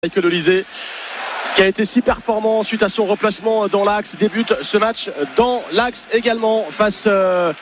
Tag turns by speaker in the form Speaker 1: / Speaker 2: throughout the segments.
Speaker 1: Michael Olise qui a été si performant suite à son replacement dans l'axe, débute ce match dans l'axe également face à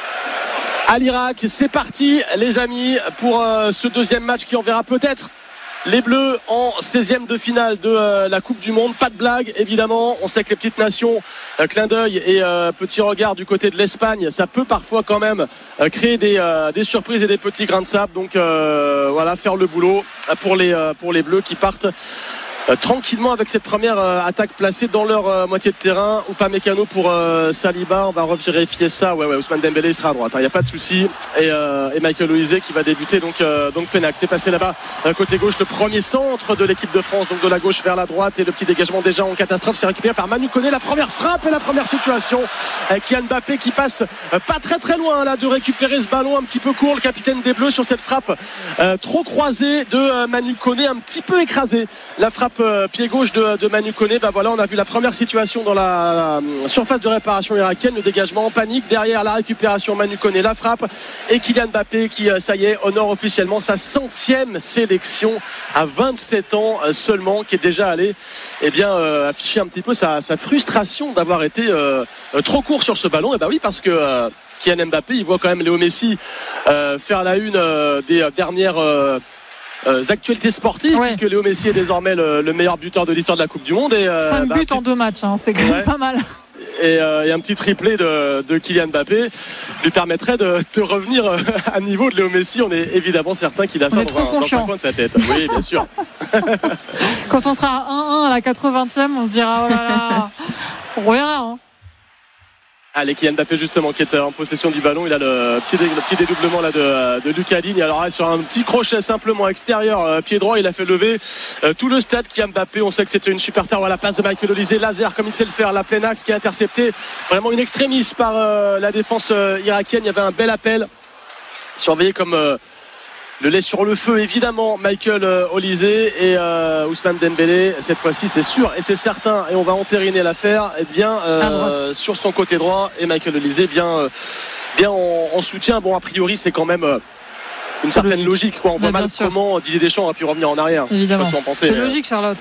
Speaker 1: l'Irak. C'est parti les amis pour ce deuxième match qui enverra peut-être les Bleus en 16e de finale de la Coupe du Monde. Pas de blague évidemment, on sait que les petites nations, clin d'œil et petit regard du côté de l'Espagne, ça peut parfois quand même créer des surprises et des petits grains de sable. Donc voilà, faire le boulot pour les Bleus qui partent tranquillement avec cette première attaque placée dans leur moitié de terrain. Upamecano pour Saliba, on va revérifier ça. Ouais, Ousmane Dembélé sera à droite, il n'y a pas de souci. Et Michael Olise qui va débuter donc Pénac. C'est passé là-bas côté gauche, le premier centre de l'équipe de France, donc de la gauche vers la droite, et le petit dégagement déjà en catastrophe, c'est récupéré par Manu Koné. La première frappe et la première situation, Kylian Mbappé qui passe pas très loin là de récupérer ce ballon un petit peu court, le capitaine des Bleus sur cette frappe trop croisée de Manu Koné, un petit peu écrasé. La frappe pied gauche de Manu Koné. Voilà, on a vu la première situation dans la surface de réparation irakienne, le dégagement en panique, derrière la récupération Manu Koné, la frappe, et Kylian Mbappé qui ça y est honore officiellement sa 100e sélection à 27 ans seulement, qui est déjà allé afficher un petit peu sa frustration d'avoir été trop court sur ce ballon. Et oui, parce que Kylian Mbappé, il voit quand même Léo Messi faire la une des dernières actualités sportives, puisque Léo Messi est désormais le meilleur buteur de l'histoire de la Coupe du Monde.
Speaker 2: 5 buts en 2 matchs, c'est quand même pas mal.
Speaker 1: Et un petit triplé de Kylian Mbappé lui permettrait de revenir à niveau de Léo Messi. On est évidemment certain qu'il a ça dans un coin de sa tête. Oui, bien sûr.
Speaker 2: Quand on sera à 1-1 à la 80e, on se dira oh là là, on verra.
Speaker 1: Allez, Kylian Mbappé justement qui est en possession du ballon, il a le petit dédoublement là de Lucas Digne. Alors là, sur un petit crochet simplement extérieur, pied droit, il a fait lever tout le stade. Kylian Mbappé, on sait que c'était une superstar. Voilà, la passe de Michael Olise, laser comme il sait le faire, la pleine axe qui est interceptée vraiment une extrémiste par la défense irakienne. Il y avait un bel appel surveillé comme le lait sur le feu évidemment Michael Olise, et Ousmane Dembélé cette fois-ci c'est sûr et c'est certain, et on va entériner l'affaire, sur son côté droit, et Michael Olise bien en soutien. Bon, a priori c'est quand même une certaine logique quoi. On voit mal comment Didier Deschamps aurait pu revenir en arrière.
Speaker 2: Évidemment. Je sais pas si c'est logique, Charlotte.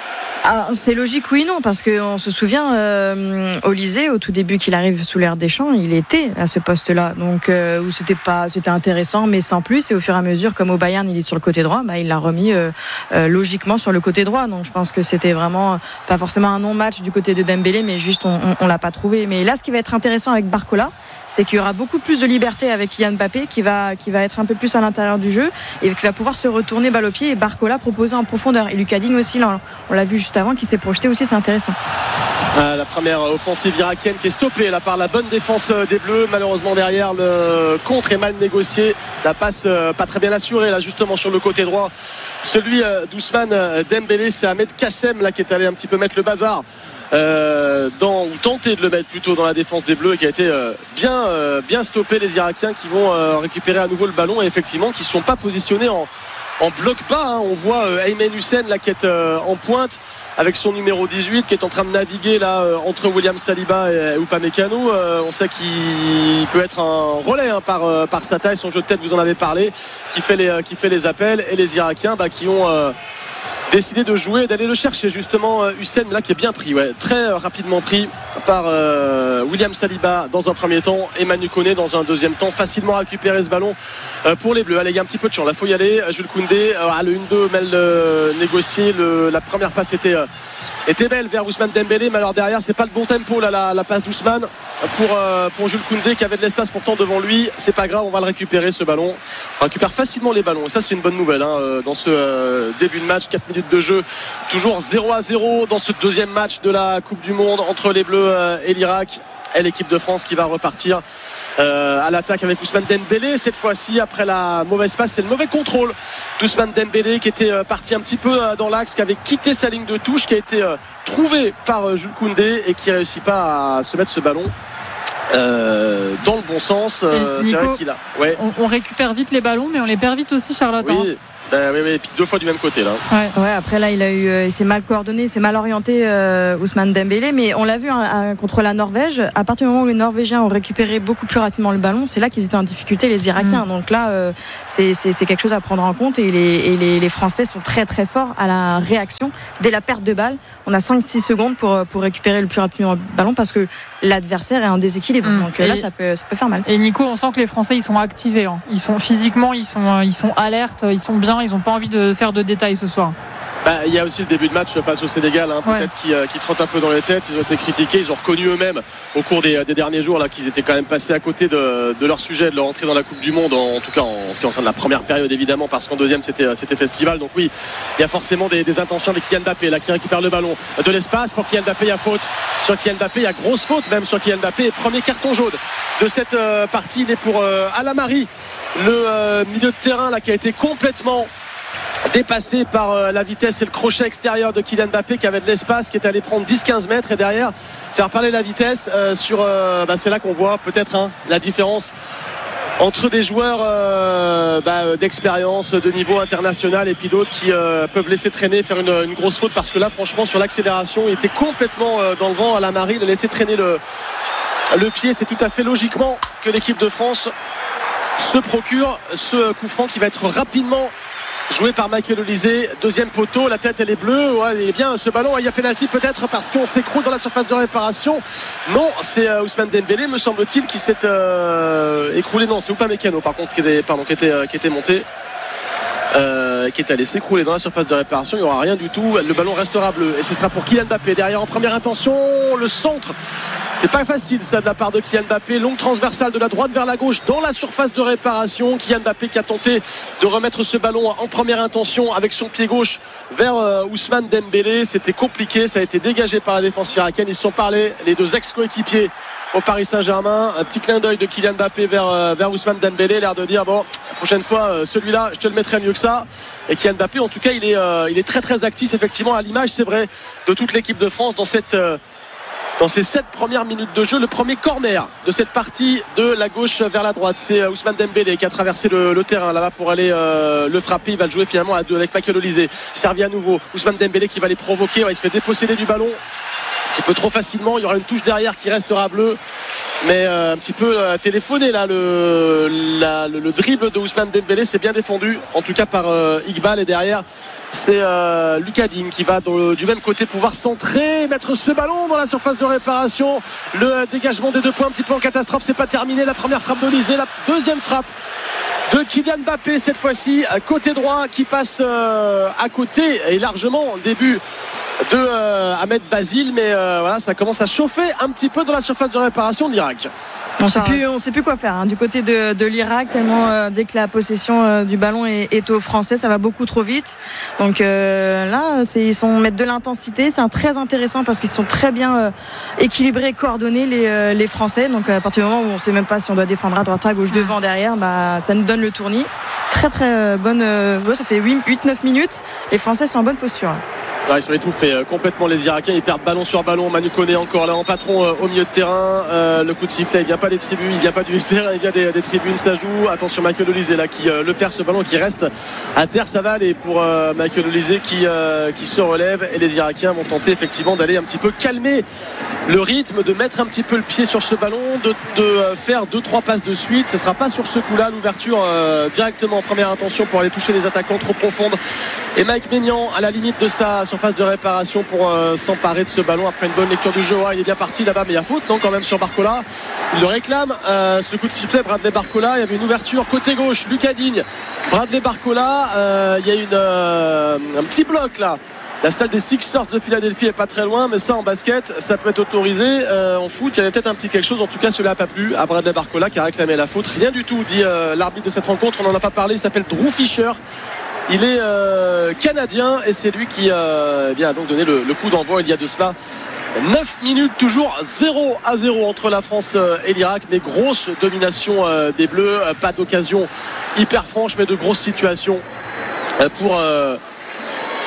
Speaker 3: C'est logique, oui, non, parce qu'on se souvient, Olise, au tout début qu'il arrive sous l'ère Deschamps, il était à ce poste-là, donc où c'était intéressant, mais sans plus. Et au fur et à mesure, comme au Bayern, il est sur le côté droit, il l'a remis logiquement sur le côté droit. Donc je pense que c'était vraiment pas forcément un non-match du côté de Dembélé, mais juste on l'a pas trouvé. Mais là, ce qui va être intéressant avec Barcola, c'est qu'il y aura beaucoup plus de liberté avec Kylian Mbappé, qui va être un peu plus à l'intérieur du jeu et qui va pouvoir se retourner balle au pied, et Barcola proposer en profondeur. Et Lucas Digne aussi, là, on l'a vu juste avant, qui s'est projeté aussi, c'est intéressant.
Speaker 1: La première offensive irakienne qui est stoppée là par la bonne défense des Bleus. Malheureusement derrière, le contre est mal négocié, la passe pas très bien assurée là justement sur le côté droit, celui d'Ousmane Dembélé. C'est Ahmed Kassem là qui est allé un petit peu mettre le bazar ou tenter de le mettre plutôt dans la défense des Bleus, qui a été bien stoppé. Les Irakiens qui vont récupérer à nouveau le ballon, et effectivement qui ne sont pas positionnés en bloc bas. On voit Aymen Hussein là qui est en pointe avec son numéro 18, qui est en train de naviguer là entre William Saliba et Upamecano. On sait qu'il peut être un relais par sa taille, son jeu de tête, vous en avez parlé, qui fait les appels. Et les Irakiens qui ont décidé de jouer et d'aller le chercher justement. Hussein là qui est bien pris, très rapidement pris par William Saliba dans un premier temps, et Manu Koné dans un deuxième temps. Facilement récupérer ce ballon pour les Bleus. Allez, il y a un petit peu de champ là, faut y aller. Jules Koundé, le 1-2 mal négocié, la première passe était belle vers Ousmane Dembélé, mais alors derrière c'est pas le bon tempo là, la passe d'Ousmane pour Jules Koundé qui avait de l'espace pourtant devant lui. C'est pas grave, on va le récupérer ce ballon. On récupère facilement les ballons, et ça c'est une bonne nouvelle dans ce début de match. 4 minutes de jeu, toujours 0-0 dans ce deuxième match de la Coupe du Monde entre les Bleus et l'Irak. Et l'équipe de France qui va repartir à l'attaque avec Ousmane Dembélé. Cette fois-ci, après la mauvaise passe, c'est le mauvais contrôle d'Ousmane Dembélé qui était parti un petit peu dans l'axe, qui avait quitté sa ligne de touche, qui a été trouvé par Jules Koundé et qui ne réussit pas à se mettre ce ballon dans le bon sens.
Speaker 2: Nico, c'est vrai qu'il a. On récupère vite les ballons, mais on les perd vite aussi, Charlotte.
Speaker 1: Oui. Oui, et puis 2 fois du même côté là.
Speaker 3: Ouais, après là il s'est mal coordonné, il s'est mal orienté Ousmane Dembélé, mais on l'a vu contre la Norvège, à partir du moment où les Norvégiens ont récupéré beaucoup plus rapidement le ballon, c'est là qu'ils étaient en difficulté les Irakiens. Donc là c'est quelque chose à prendre en compte et les Français sont très très forts à la réaction dès la perte de balle. On a 5-6 secondes pour récupérer le plus rapidement le ballon parce que l'adversaire est en déséquilibre. Donc là ça peut faire mal.
Speaker 2: Et Nico, on sent que les Français ils sont activés, hein. Ils sont physiquement, ils sont alertes, ils sont bien. Ils n'ont pas envie de faire de détails ce soir.
Speaker 1: Il y a aussi le début de match face au Sénégal, peut-être qui trotte un peu dans les têtes. Ils ont été critiqués, ils ont reconnu eux-mêmes au cours des derniers jours là, qu'ils étaient quand même passés à côté de leur sujet, de leur entrée dans la Coupe du Monde, en tout cas en ce qui concerne la première période évidemment, parce qu'en deuxième c'était festival. Donc oui, il y a forcément des intentions avec Kylian Mbappé là, qui récupère le ballon de l'espace pour Kylian Mbappé. Il y a faute sur Kylian Mbappé, il y a grosse faute même sur Kylian Mbappé. Premier carton jaune de cette partie, il est pour Alamari, le milieu de terrain là, qui a été complètement dépassé par la vitesse et le crochet extérieur de Kylian Mbappé, qui avait de l'espace, qui est allé prendre 10-15 mètres et derrière faire parler la vitesse c'est là qu'on voit peut-être la différence entre des joueurs d'expérience, de niveau international, et puis d'autres qui peuvent laisser traîner, faire une grosse faute, parce que là franchement sur l'accélération il était complètement dans le vent. Alamari, il a laissé traîner le pied. C'est tout à fait logiquement que l'équipe de France se procure ce coup franc qui va être rapidement joué par Michael Olise. Deuxième poteau, la tête elle est bleue. Il est bien ce ballon. Il y a pénalty peut-être parce qu'on s'écroule dans la surface de réparation. Non, c'est Ousmane Dembélé, me semble-t-il, qui s'est écroulé. Non, c'est Upamecano par contre qui était monté, qui est allé s'écrouler dans la surface de réparation. Il n'y aura rien du tout. Le ballon restera bleu et ce sera pour Kylian Mbappé derrière en première intention. Le centre, c'était pas facile ça de la part de Kylian Mbappé. Longue transversale de la droite vers la gauche dans la surface de réparation. Kylian Mbappé qui a tenté de remettre ce ballon en première intention avec son pied gauche vers Ousmane Dembélé. C'était compliqué, ça a été dégagé par la défense irakienne. Ils se sont parlé, les deux ex-coéquipiers au Paris Saint-Germain. Un petit clin d'œil de Kylian Mbappé vers Ousmane Dembélé, l'air de dire bon, la prochaine fois celui-là je te le mettrai mieux que ça. Et Kylian Mbappé en tout cas il est très très actif effectivement, à l'image c'est vrai de toute l'équipe de France dans ces 7 premières minutes de jeu. Le premier corner de cette partie de la gauche vers la droite, c'est Ousmane Dembélé qui a traversé le terrain là-bas pour aller le frapper. Il va le jouer finalement à deux avec Michael Olise. Servi à nouveau Ousmane Dembélé qui va les provoquer. Il se fait déposséder du ballon un petit peu trop facilement. Il y aura une touche derrière qui restera bleue, mais un petit peu téléphoné là. Le dribble de Ousmane Dembélé, c'est bien défendu en tout cas par Iqbal, et derrière c'est Lucas Digne qui va du même côté pouvoir centrer, mettre ce ballon dans la surface de réparation. Le dégagement des 2 points un petit peu en catastrophe, c'est pas terminé. La première frappe d'Olise, la deuxième frappe de Kylian Mbappé, cette fois-ci côté droit, qui passe à côté et largement au début de Ahmed Basile, mais ça commence à chauffer un petit peu dans la surface de réparation de l'Irak.
Speaker 3: On sait plus quoi faire du côté de l'Irak, tellement dès que la possession du ballon est aux Français, ça va beaucoup trop vite. Donc là, ils mettent de l'intensité. C'est très intéressant parce qu'ils sont très bien équilibrés, coordonnés les Français. Donc à partir du moment où on ne sait même pas si on doit défendre à droite, à gauche, devant, derrière, ça nous donne le tournis. Très très bonne. Ça fait 8-9 minutes. Les Français sont en bonne posture.
Speaker 1: Ils sont étouffés complètement les Irakiens. Ils perdent ballon sur ballon. Manu Koné encore là en patron au milieu de terrain. Le coup de sifflet, il vient pas des tribunes, il vient pas du terrain, il vient des tribunes. Ça joue. Attention, Michael Olise là qui le perd ce ballon, qui reste à terre. Ça va aller pour Michael Olise qui se relève, et les Irakiens vont tenter effectivement d'aller un petit peu calmer le rythme, de mettre un petit peu le pied sur ce ballon, de faire 2-3 passes de suite. Ce sera pas sur ce coup-là. L'ouverture directement en première intention pour aller toucher les attaquants trop profondes. Et Mike Maignan à la limite de sa surface de réparation pour s'emparer de ce ballon après une bonne lecture du jeu. Il est bien parti là-bas, mais il y a faute quand même sur Barcola. Il le réclame, ce coup de sifflet. Bradley Barcola, il y avait une ouverture côté gauche, Lucas Digne, Bradley Barcola, il y a un petit bloc là. La salle des Sixers de Philadelphie est pas très loin, mais ça en basket ça peut être autorisé. En foot il y avait peut-être un petit quelque chose. En tout cas cela n'a pas plu à Bradley Barcola qui a réclamé la faute. Rien du tout, dit l'arbitre de cette rencontre. On n'en a pas parlé, il s'appelle Drew Fisher. Il est canadien et c'est lui qui a donc donné le coup d'envoi il y a de cela 9 minutes, toujours 0-0 entre la France et l'Irak, mais grosse domination des Bleus. Pas d'occasion hyper franche, mais de grosses situations pour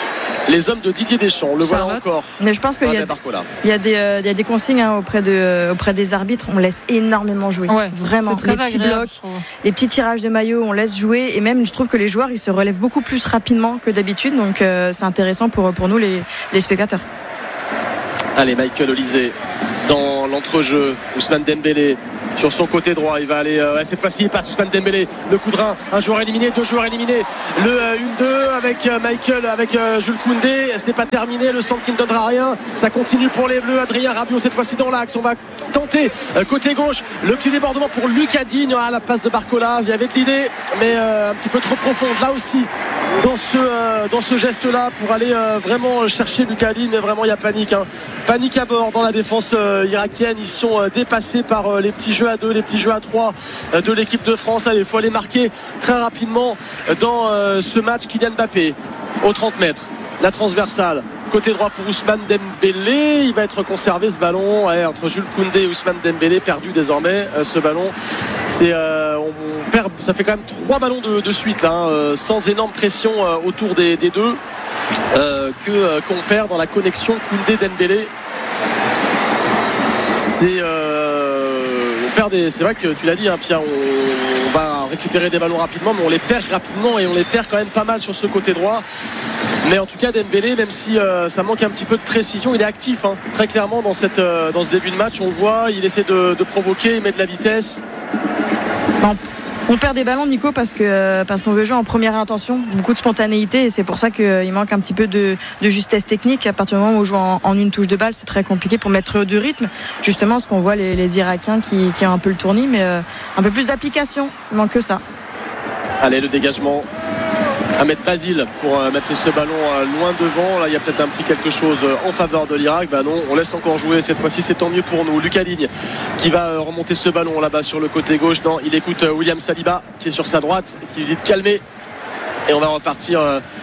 Speaker 1: les hommes de Didier Deschamps. On le voit encore.
Speaker 3: Mais je pense qu'il y a des consignes auprès des arbitres. On laisse énormément jouer.
Speaker 2: Ouais,
Speaker 3: vraiment. Les petits blocs, les petits tirages de maillot, on laisse jouer. Et même, je trouve que les joueurs, ils se relèvent beaucoup plus rapidement que d'habitude. Donc, c'est intéressant pour nous, les spectateurs.
Speaker 1: Allez, Michael Olise dans l'entrejeu. Ousmane Dembélé sur son côté droit, il va aller cette fois-ci il passe Ousmane Dembélé, le coup de rein, un joueur éliminé, deux joueurs éliminés, le 1-2 avec Michael, avec Jules Koundé, ce n'est pas terminé, le centre qui ne donnera rien, ça continue pour les Bleus. Adrien Rabiot cette fois-ci dans l'axe, on va tenter côté gauche, le petit débordement pour Lucas Digne, la passe de Barcola, il y avait de l'idée mais un petit peu trop profonde là aussi dans ce geste là pour aller vraiment chercher Lucas Digne, mais vraiment il y a panique, panique à bord dans la défense irakienne. Ils sont dépassés par les petits jeux à 2, les petits jeux à 3 de l'équipe de France. Allez, il faut aller marquer très rapidement dans ce match. Kylian Mbappé aux 30 mètres, la transversale côté droit pour Ousmane Dembélé, il va être conservé ce ballon entre Jules Koundé et Ousmane Dembélé, perdu désormais ce ballon. On perd, ça fait quand même 3 ballons de suite là, sans énorme pression autour des deux qu'on perd dans la connexion Koundé-Dembélé. C'est vrai que tu l'as dit, Pierre, on va récupérer des ballons rapidement, mais on les perd rapidement et on les perd quand même pas mal sur ce côté droit. Mais en tout cas, Dembélé, même si ça manque un petit peu de précision, il est actif, très clairement dans ce début de match. On le voit, il essaie de provoquer, il met de la vitesse.
Speaker 3: On perd des ballons, Nico, parce qu'on veut jouer en première intention, beaucoup de spontanéité, et c'est pour ça qu'il manque un petit peu de justesse technique. À partir du moment où on joue en une touche de balle, c'est très compliqué pour mettre du rythme. Justement, ce qu'on voit les Irakiens qui ont un peu le tournis, mais un peu plus d'application. Il manque que ça.
Speaker 1: Allez, le dégagement. Ahmed Basile pour mettre ce ballon loin devant. Là il y a peut-être un petit quelque chose en faveur de l'Irak. Non, on laisse encore jouer cette fois-ci, c'est tant mieux pour nous. Lucas Digne qui va remonter ce ballon là-bas sur le côté gauche. Non, il écoute William Saliba qui est sur sa droite, qui lui dit de calmer, et on va repartir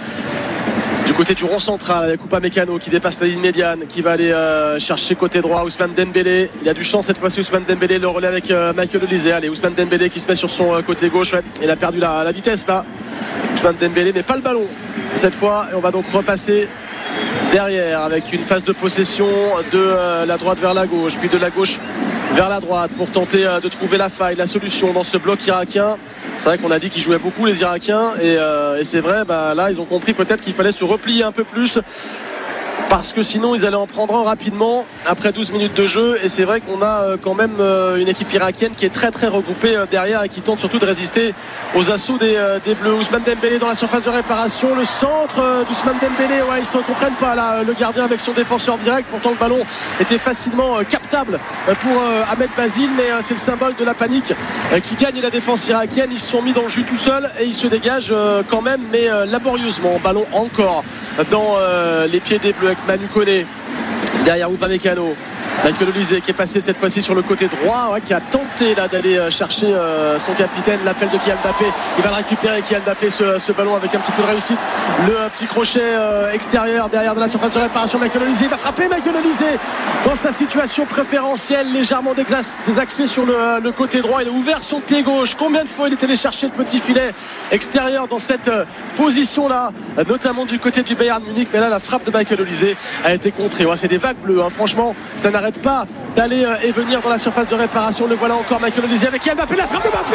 Speaker 1: du côté du rond central avec Upamecano qui dépasse la ligne médiane, qui va aller chercher côté droit Ousmane Dembélé. Il a du champ cette fois-ci, Ousmane Dembélé, le relais avec Michael Olise. Allez, Ousmane Dembélé qui se met sur son côté gauche, il a perdu la vitesse là. Ousmane Dembélé mais pas le ballon cette fois, et on va donc repasser derrière avec une phase de possession de la droite vers la gauche, puis de la gauche vers la droite pour tenter de trouver la faille, la solution dans ce bloc irakien. C'est vrai qu'on a dit qu'ils jouaient beaucoup les Irakiens, et c'est vrai, là ils ont compris peut-être qu'il fallait se replier un peu plus, parce que sinon ils allaient en prendre un rapidement après 12 minutes de jeu. Et c'est vrai qu'on a quand même une équipe irakienne qui est très très regroupée derrière et qui tente surtout de résister aux assauts des Bleus. Ousmane Dembélé dans la surface de réparation, le centre d'Ousmane Dembélé, ils ne se comprennent pas là, le gardien avec son défenseur direct. Pourtant le ballon était facilement captable pour Ahmed Basile, mais c'est le symbole de la panique qui gagne la défense irakienne. Ils se sont mis dans le jus tout seuls et ils se dégagent quand même, mais laborieusement. Ballon encore dans les pieds des Bleus avec Manu Koné derrière Upamecano. Michael Olise qui est passé cette fois-ci sur le côté droit, qui a tenté là d'aller chercher son capitaine. L'appel de Kylian Mbappé, il va le récupérer, Kylian Mbappé, ce ballon avec un petit peu de réussite. Le petit crochet extérieur derrière de la surface de réparation. Michael Olise, il va frapper. Michael Olise dans sa situation préférentielle, légèrement désaxé sur le côté droit. Il a ouvert son pied gauche. Combien de fois il est allé chercher le petit filet extérieur dans cette position là, notamment du côté du Bayern Munich. Mais là la frappe de Michael Olise a été contrée. C'est des vagues bleues, franchement ça n'arrête pas d'aller et venir dans la surface de réparation. Le voilà encore, Michael Olise avec Kylian Mbappé, la frappe de Mbappé,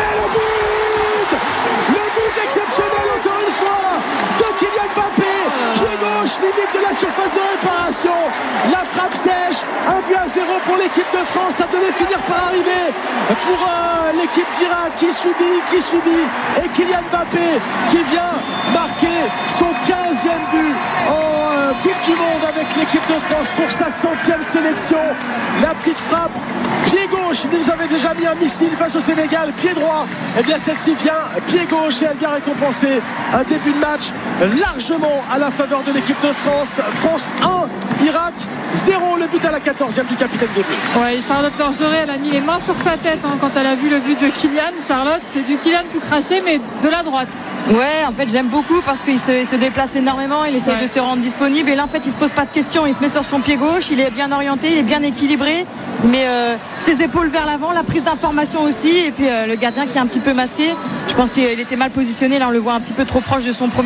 Speaker 1: le but exceptionnel encore une fois de Kylian Mbappé, pied gauche, limite de la surface de réparation, la frappe sèche, 1-0 pour l'équipe de France. Ça devait finir par arriver pour l'équipe d'Irak qui subit, et Kylian Mbappé qui vient marquer son 15e but en Coupe du Monde avec l'équipe de France pour sa 100e sélection. La petite frappe pied gauche, il nous avait déjà mis un missile face au Sénégal, pied droit, et bien celle-ci vient pied gauche et elle vient récompenser un début de match largement à la faveur de l'équipe de France. France 1, Irak 0, le but à la 14e du capitaine des Bleus.
Speaker 2: Ouais, Charlotte Gorgeré, elle a mis les mains sur sa tête quand elle a vu le but de Kylian. Charlotte, c'est du Kylian tout craché mais de la droite.
Speaker 3: Ouais, en fait j'aime beaucoup parce qu'il se déplace énormément, il essaie de se rendre disponible, et là en fait il se pose pas de questions, il se met sur son pied gauche, il est bien orienté, il est bien équilibré, mais ses épaules vers l'avant, la prise d'information aussi, et puis le gardien qui est un petit peu masqué. Je pense qu'il était mal positionné, là on le voit un petit peu trop proche de son premier poteau,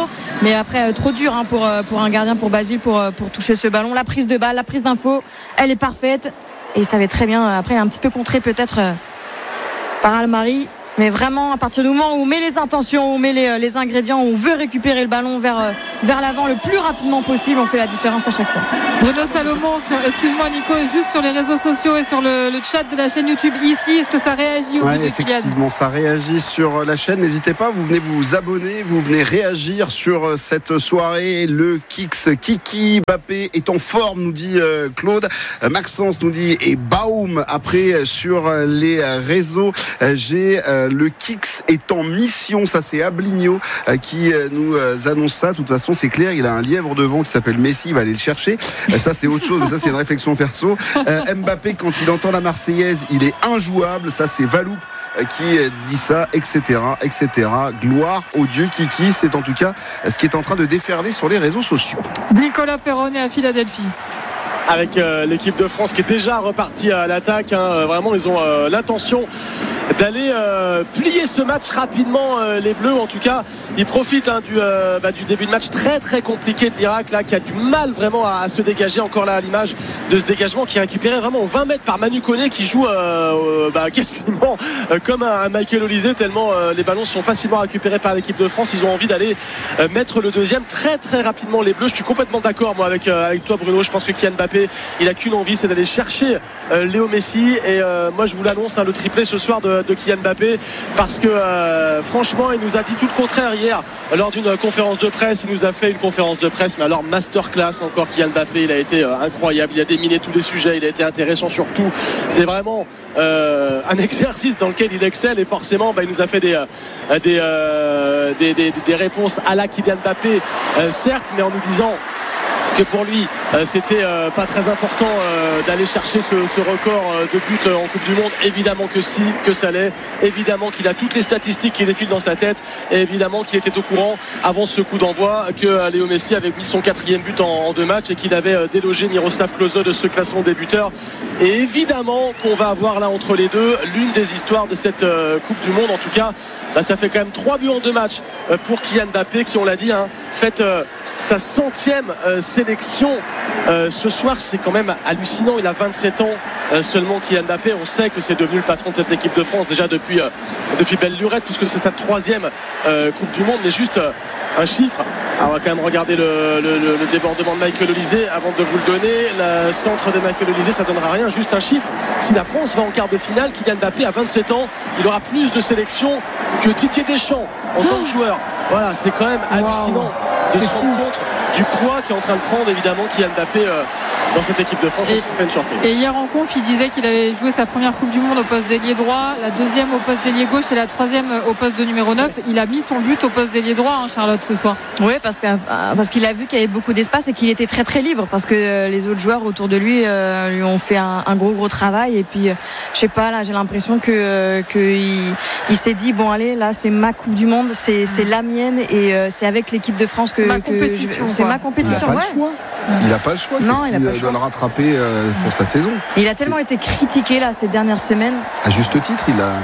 Speaker 3: mais après trop dur pour un gardien, pour Basile, pour toucher ce ballon. La prise de balle, la prise d'info, elle est parfaite et il savait très bien. Après, il est un petit peu contré peut-être par Almari. Mais vraiment, à partir du moment où on met les intentions, où on met les ingrédients, où on veut récupérer le ballon vers l'avant le plus rapidement possible, on fait la différence à chaque fois.
Speaker 2: Bruno Salomon, excuse-moi Nico, juste sur les réseaux sociaux et sur le chat de la chaîne YouTube ici, est-ce que ça réagit au but de Kylian ?
Speaker 4: Effectivement, ça réagit sur la chaîne. N'hésitez pas, vous venez vous abonner, vous venez réagir sur cette soirée. Le Kiki Mbappé est en forme, nous dit Claude. Maxence nous dit et Baum après sur les réseaux. J'ai le Kix est en mission, ça c'est Abligno qui nous annonce ça. De toute façon c'est clair, il a un lièvre devant qui s'appelle Messi, il va aller le chercher. Ça c'est autre chose, mais ça c'est une réflexion perso. Mbappé, quand il entend la Marseillaise, il est injouable, ça c'est Valoup qui dit ça, etc. Gloire au dieu Kiki, c'est en tout cas ce qui est en train de déferler sur les réseaux sociaux.
Speaker 2: Nicolas Perronnet à Philadelphie.
Speaker 1: Avec l'équipe de France qui est déjà repartie à l'attaque, vraiment ils ont l'intention d'aller plier ce match rapidement, les Bleus. En tout cas ils profitent du début de match très très compliqué de l'Irak là, qui a du mal vraiment à se dégager, encore là à l'image de ce dégagement qui est récupéré vraiment aux 20 mètres par Manu Koné qui joue quasiment comme un Michael Olise, tellement les ballons sont facilement récupérés par l'équipe de France. Ils ont envie d'aller mettre le deuxième très très rapidement, les Bleus. Je suis complètement d'accord moi avec toi Bruno, je pense que Kylian Mbappé il a qu'une envie, c'est d'aller chercher Léo Messi et moi je vous l'annonce, le triplé ce soir de Kylian Mbappé, parce que franchement il nous a dit tout le contraire hier lors d'une conférence de presse. Il nous a fait une conférence de presse, mais alors masterclass encore. Kylian Mbappé, il a été incroyable, il a déminé tous les sujets, il a été intéressant surtout. C'est vraiment un exercice dans lequel il excelle et forcément il nous a fait des réponses à la Kylian Mbappé, certes, mais en nous disant que pour lui c'était pas très important d'aller chercher ce record de buts en Coupe du Monde. Évidemment que si, que ça l'est, évidemment qu'il a toutes les statistiques qui défilent dans sa tête et évidemment qu'il était au courant avant ce coup d'envoi que Léo Messi avait mis son 4e but en 2 matchs et qu'il avait délogé Miroslav Klose de ce classement des buteurs. Et évidemment qu'on va avoir là entre les deux l'une des histoires de cette Coupe du Monde. En tout cas ça fait quand même 3 buts en 2 matchs pour Kylian Mbappé qui, on l'a dit, fait sa 100e sélection ce soir. C'est quand même hallucinant. Il a 27 ans seulement, Kylian Mbappé. On sait que c'est devenu le patron de cette équipe de France déjà depuis belle lurette, puisque c'est sa 3e Coupe du Monde. Mais juste un chiffre. Alors on va quand même regarder le débordement de Michael Olise avant de vous le donner. Le centre de Michael Olise, ça donnera rien. Juste un chiffre. Si la France va en quart de finale, Kylian Mbappé à 27 ans, il aura plus de sélections que Didier Deschamps en tant que joueur. Voilà, c'est quand même hallucinant de se rendre compte du poids qui est en train de prendre évidemment Kylian Mbappé dans cette équipe de France. C'est pas une surprise.
Speaker 2: Et hier en conf, il disait qu'il avait joué sa première Coupe du Monde au poste d'ailier droit, la 2e au poste d'ailier gauche et la 3e au poste de numéro 9. Il a mis son but au poste d'ailier droit, Charlotte, ce soir.
Speaker 3: Oui, parce qu'il a vu qu'il y avait beaucoup d'espace et qu'il était très très libre, parce que les autres joueurs autour de lui lui ont fait un gros travail. Et puis je sais pas, là j'ai l'impression que il s'est dit bon allez, là c'est ma Coupe du Monde, c'est la mienne et c'est avec l'équipe de France que c'est ma compétition.
Speaker 4: Il n'a pas le choix, c'est ce qui doit le rattraper pour sa saison.
Speaker 3: Il a tellement été critiqué là ces dernières semaines.
Speaker 4: À juste titre, il a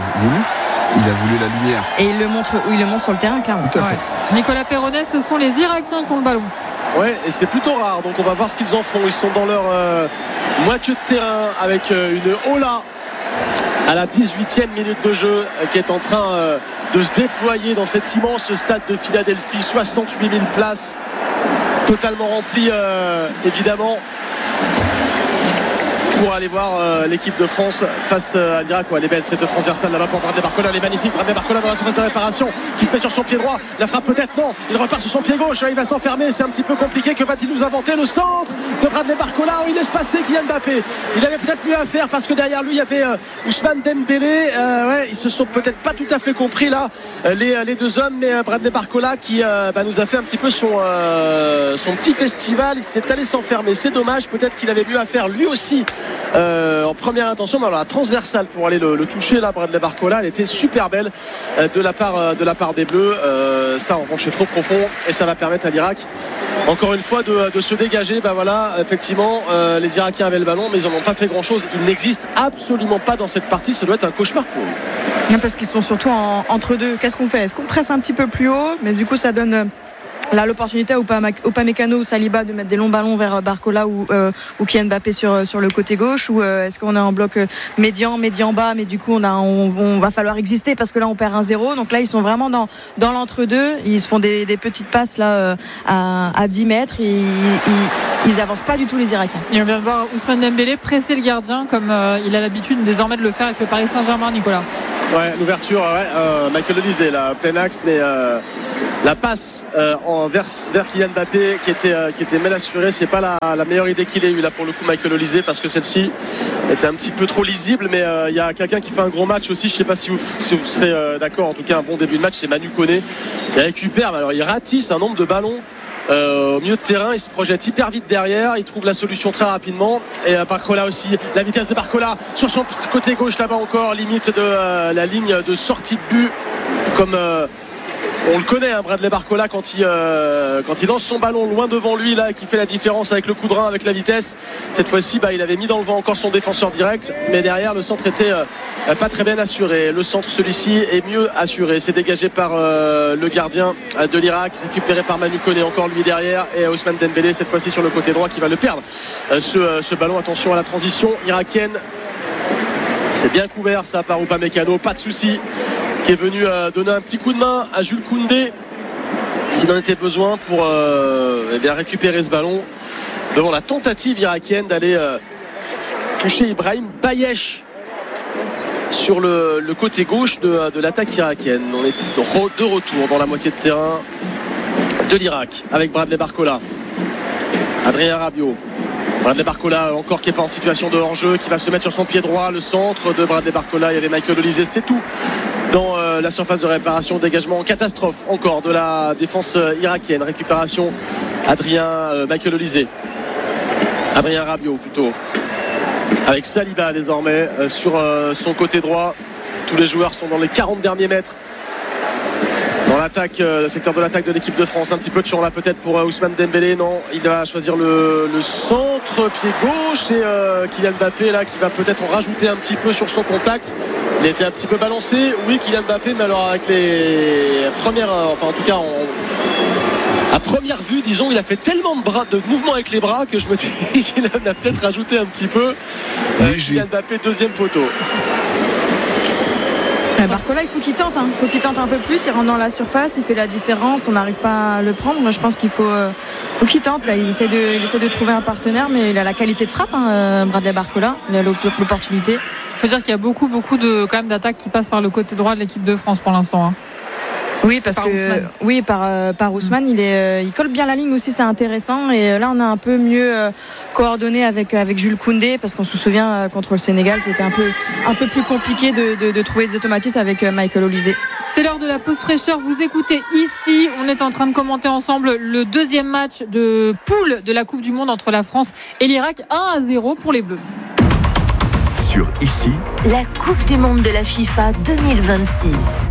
Speaker 4: voulu la lumière.
Speaker 3: Et il le montre sur le terrain, clairement.
Speaker 4: Tout à fait.
Speaker 2: Nicolas Perronnet, ce sont les Irakiens qui ont le ballon.
Speaker 1: Ouais, et c'est plutôt rare, donc on va voir ce qu'ils en font. Ils sont dans leur moitié de terrain avec une Ola à la 18e minute de jeu qui est en train de se déployer dans cet immense stade de Philadelphie, 68 000 places, totalement rempli évidemment, pour aller voir l'équipe de France face à l'Irak. Elle est belle cette transversale là-bas pour Bradley Barcola, elle est magnifique. Bradley Barcola dans la surface de réparation qui se met sur son pied droit, la frappe peut-être, non, il repart sur son pied gauche, il va s'enfermer, c'est un petit peu compliqué. Que va-t-il nous inventer? Le centre de Bradley Barcola, il laisse passer Kylian Mbappé. Il avait peut-être mieux à faire parce que derrière lui il y avait Ousmane Dembélé. Ils se sont peut-être pas tout à fait compris là, les deux hommes, mais Bradley Barcola qui nous a fait un petit peu son petit festival. Il s'est allé s'enfermer, c'est dommage, peut-être qu'il avait mieux à faire lui aussi en première intention. Mais alors la transversale pour aller le toucher là, Bradley Barcola, elle était super belle de la part des Bleus. Ça en revanche est trop profond et ça va permettre à l'Irak encore une fois de se dégager. Effectivement les Irakiens avaient le ballon mais ils n'en ont pas fait grand chose. Ils n'existent absolument pas dans cette partie. Ça doit être un cauchemar pour eux.
Speaker 3: Parce qu'ils sont surtout entre deux. Qu'est-ce qu'on fait? Est-ce qu'on presse un petit peu plus haut? Mais du coup ça donne là l'opportunité à Upamecano ou Saliba de mettre des longs ballons vers Barcola ou Kylian Mbappé sur le côté gauche, ou est-ce qu'on est en bloc médian bas, mais du coup on va falloir exister parce que là on perd 1-0. Donc là ils sont vraiment dans l'entre-deux, ils se font des petites passes là à 10 mètres, ils avancent pas du tout les Irakiens.
Speaker 2: Et on vient de voir Ousmane Dembélé presser le gardien comme il a l'habitude désormais de le faire avec le Paris Saint-Germain, Nicolas.
Speaker 1: Ouais, l'ouverture, Michael Olise, là, plein axe, mais la passe vers Kylian Mbappé qui était mal assurée, c'est pas la meilleure idée qu'il ait eue là pour le coup, Michael Olise, parce que celle-ci était un petit peu trop lisible. Mais il y a quelqu'un qui fait un gros match aussi, je sais pas si vous serez d'accord, en tout cas un bon début de match, c'est Manu Koné. Il récupère, alors il ratisse un nombre de ballons au milieu de terrain, il se projette hyper vite derrière, il trouve la solution très rapidement. Et Barcola aussi, la vitesse de Barcola sur son côté gauche là-bas encore, limite de la ligne de sortie de but, comme on le connaît, Bradley Barcola, quand il lance son ballon loin devant lui là, qui fait la différence avec le coup de rein, avec la vitesse. Cette fois-ci, il avait mis dans le vent encore son défenseur direct, mais derrière le centre était pas très bien assuré. Le centre, celui-ci, est mieux assuré. C'est dégagé par le gardien de l'Irak, récupéré par Manu Koné, encore lui derrière, et Ousmane Dembélé cette fois-ci sur le côté droit qui va le perdre. Ce ballon, attention à la transition irakienne. C'est bien couvert ça par Upamecano, pas de souci, qui est venu donner un petit coup de main à Jules Koundé s'il en était besoin pour récupérer ce ballon devant la tentative irakienne d'aller toucher Ibrahim Bayesh sur le côté gauche de l'attaque irakienne. On est de retour dans la moitié de terrain de l'Irak avec Bradley Barcola, Adrien Rabiot. Bradley Barcola encore qui n'est pas en situation de hors-jeu, qui va se mettre sur son pied droit. Le centre de Bradley Barcola, il y avait Michael Olise, c'est tout dans la surface de réparation. Dégagement en catastrophe encore de la défense irakienne. Récupération Michael Olise, Adrien Rabiot plutôt, avec Saliba désormais sur son côté droit. Tous les joueurs sont dans les 40 derniers mètres dans l'attaque, le secteur de l'attaque de l'équipe de France. Un petit peu de champ là peut-être pour Ousmane Dembélé. Non, il va choisir le centre pied gauche, et Kylian Mbappé là qui va peut-être en rajouter un petit peu sur son contact. Il a été un petit peu balancé, oui, Kylian Mbappé, mais alors avec les premières, enfin en tout cas à première vue, disons, il a fait tellement de mouvements avec les bras que je me dis qu'il a peut-être rajouté un petit peu. Kylian Mbappé, deuxième poteau.
Speaker 3: Barcola, il faut qu'il tente, il faut qu'il tente un peu plus. Il rentre dans la surface, il fait la différence, on n'arrive pas à le prendre. Moi je pense qu'il faut qu'il tente là. Il essaie de trouver un partenaire, mais il a la qualité de frappe, Bradley Barcola, il a l'opportunité.
Speaker 2: Il faut dire qu'il y a beaucoup de quand même d'attaques qui passent par le côté droit de l'équipe de France pour l'instant.
Speaker 3: Oui, parce que Ousmane. Oui, par Ousmane, il colle bien la ligne aussi, c'est intéressant. Et là, on a un peu mieux coordonné avec Jules Koundé, parce qu'on se souvient contre le Sénégal, c'était un peu plus compliqué de trouver des automatismes avec Michael Olise.
Speaker 2: C'est l'heure de la pause fraîcheur. Vous écoutez ici, on est en train de commenter ensemble le deuxième match de poule de la Coupe du Monde entre la France et l'Irak, 1-0 pour les Bleus.
Speaker 5: Sur ici,
Speaker 6: la Coupe du Monde de la FIFA 2026.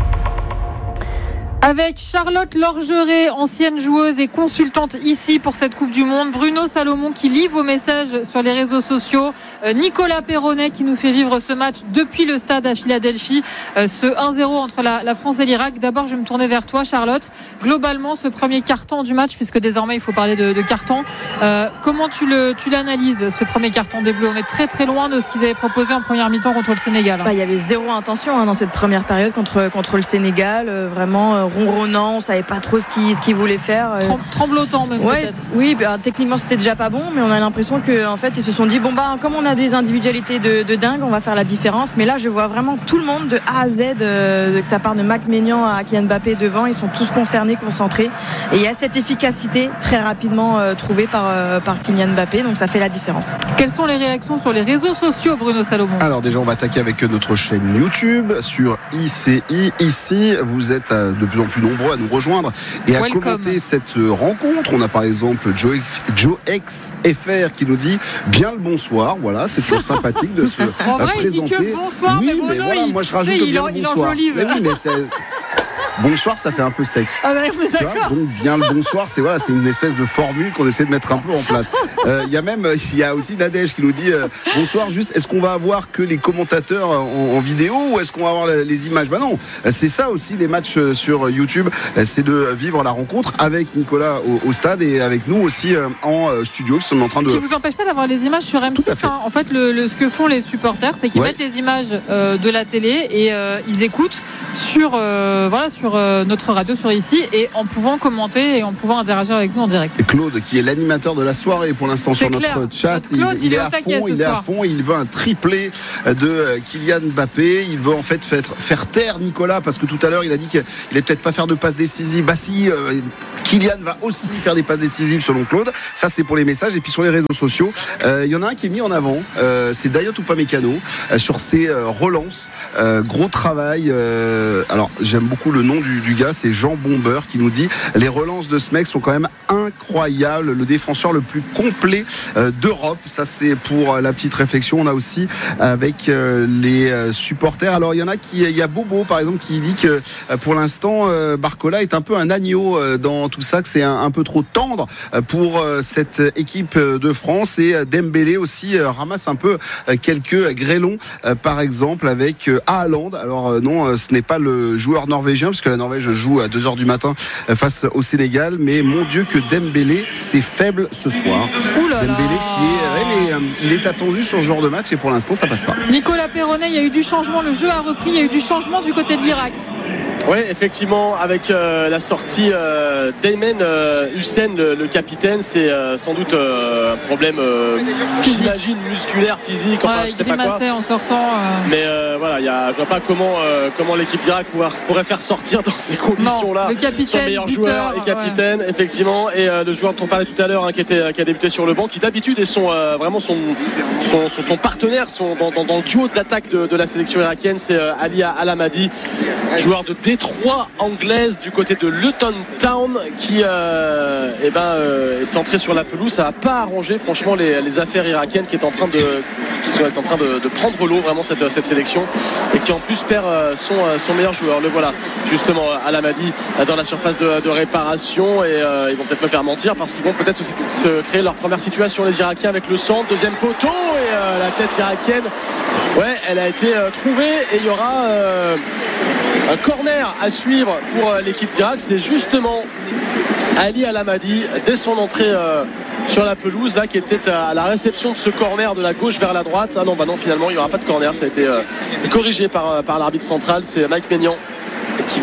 Speaker 2: Avec Charlotte Lorgeret, ancienne joueuse et consultante ici pour cette Coupe du Monde, Bruno Salomon qui lit vos messages sur les réseaux sociaux, Nicolas Perronnet qui nous fait vivre ce match depuis le stade à Philadelphie, ce 1-0 entre la France et l'Irak. D'abord, je vais me tourner vers toi, Charlotte. Globalement, ce premier quart-temps du match, puisque désormais il faut parler de quart-temps, comment tu l'analyses, ce premier quart-temps des Bleus? On est très très loin de ce qu'ils avaient proposé en première mi-temps contre le Sénégal.
Speaker 3: Il y avait zéro intention dans cette première période contre le Sénégal, vraiment ronronnant, on savait pas trop ce qu'ils voulaient faire.
Speaker 2: Tremblotant même, peut-être.
Speaker 3: Oui, techniquement c'était déjà pas bon, mais on a l'impression qu'en fait ils se sont dit comme on a des individualités de dingue, on va faire la différence. Mais là je vois vraiment tout le monde de A à Z, que ça part de Mac Maignan à Kylian Mbappé devant, ils sont tous concernés, concentrés, et il y a cette efficacité très rapidement trouvée par Kylian Mbappé, donc ça fait la différence.
Speaker 2: Quelles sont les réactions sur les réseaux sociaux, Bruno Salomon?
Speaker 4: Alors déjà on va attaquer avec notre chaîne YouTube sur ICI. Ici vous êtes de plus en plus nombreux à nous rejoindre et à commenter cette rencontre. On a par exemple JoexFR qui nous dit bien le bonsoir. Voilà, c'est toujours sympathique de se
Speaker 2: en vrai,
Speaker 4: présenter.
Speaker 2: Il dit que bonsoir,
Speaker 4: oui,
Speaker 2: mais Bruno,
Speaker 4: voilà, moi je rajoute bien le bonsoir.
Speaker 2: Il enjolive.
Speaker 4: Oui, mais Bonsoir, ça fait un peu sec.
Speaker 2: Ah ben, on est
Speaker 4: Tu vois,
Speaker 2: d'accord.
Speaker 4: donc bien le bonsoir, c'est une espèce de formule qu'on essaie de mettre un peu en place. Il y a aussi Nadège qui nous dit bonsoir, juste est-ce qu'on va avoir que les commentateurs en vidéo ou est-ce qu'on va avoir les images? Bah non, c'est ça aussi les matchs sur YouTube, c'est de vivre la rencontre avec Nicolas au stade et avec nous aussi en studio qui sont en train de...
Speaker 2: Ce qui vous empêche pas d'avoir les images sur M6. En fait, ce que font les supporters, c'est qu'ils mettent les images de la télé et ils écoutent sur notre radio, sur ici, et en pouvant commenter et en pouvant interagir avec nous en direct.
Speaker 4: Claude, qui est l'animateur de la soirée pour l'instant sur notre chat,
Speaker 2: Claude, il est à
Speaker 4: fond, il veut un triplé de Kylian Mbappé, il veut en fait faire taire Nicolas, parce que tout à l'heure il a dit qu'il allait peut-être pas faire de passes décisives. Bah si, Kylian va aussi faire des passes décisives selon Claude. Ça c'est pour les messages. Et puis sur les réseaux sociaux, il y en a un qui est mis en avant, c'est Dayot Upamecano sur ses relances, gros travail. Alors j'aime beaucoup le nom du gars, c'est Jean Bomber qui nous dit les relances de ce mec sont quand même incroyables, le défenseur le plus complet d'Europe. Ça c'est pour la petite réflexion. On a aussi avec les supporters, alors il y a Bobo par exemple qui dit que pour l'instant Barcola est un peu un agneau dans tout ça, que c'est un peu trop tendre pour cette équipe de France, et Dembélé aussi ramasse un peu quelques grêlons par exemple avec Haaland. Alors non, ce n'est pas le joueur norvégien puisque la Norvège joue à 2h du matin face au Sénégal, mais mon Dieu que Dembélé c'est faible ce soir. Dembélé il est attendu sur ce genre de match et pour l'instant ça passe pas.
Speaker 2: Nicolas Perronnet, il y a eu du changement, le jeu a repris, il y a eu du changement du côté de l'Irak.
Speaker 1: Oui, effectivement, avec la sortie d'Aymen Hussein, le capitaine, c'est sans doute un problème, j'imagine, musculaire, physique, enfin je sais pas quoi.
Speaker 2: En sortant,
Speaker 1: Mais voilà, je vois pas comment l'équipe d'Irak pourrait faire sortir dans ces conditions-là son meilleur joueur et capitaine, effectivement, et le joueur dont on parlait tout à l'heure, qui a débuté sur le banc, qui d'habitude est vraiment son partenaire, dans le duo d'attaque de la sélection irakienne, c'est Ali Al-Hamadi, joueur de Détroit anglaise du côté de Luton Town, qui est entré sur la pelouse. Ça n'a pas arrangé franchement les affaires irakiennes qui sont en train de prendre l'eau vraiment cette sélection, et qui en plus perd son meilleur joueur. Le voilà justement Al-Hamadi dans la surface de réparation, et ils vont peut-être me faire mentir parce qu'ils vont peut-être se créer leur première situation, les Irakiens, avec le centre, deuxième poteau, et la tête irakienne, elle a été trouvée, et il y aura un corner à suivre pour l'équipe d'Irak. C'est justement Ali Al-Hamadi dès son entrée sur la pelouse qui était à la réception de ce corner de la gauche vers la droite. Ah non, finalement il n'y aura pas de corner, ça a été corrigé par l'arbitre central. C'est Mike Maignan qui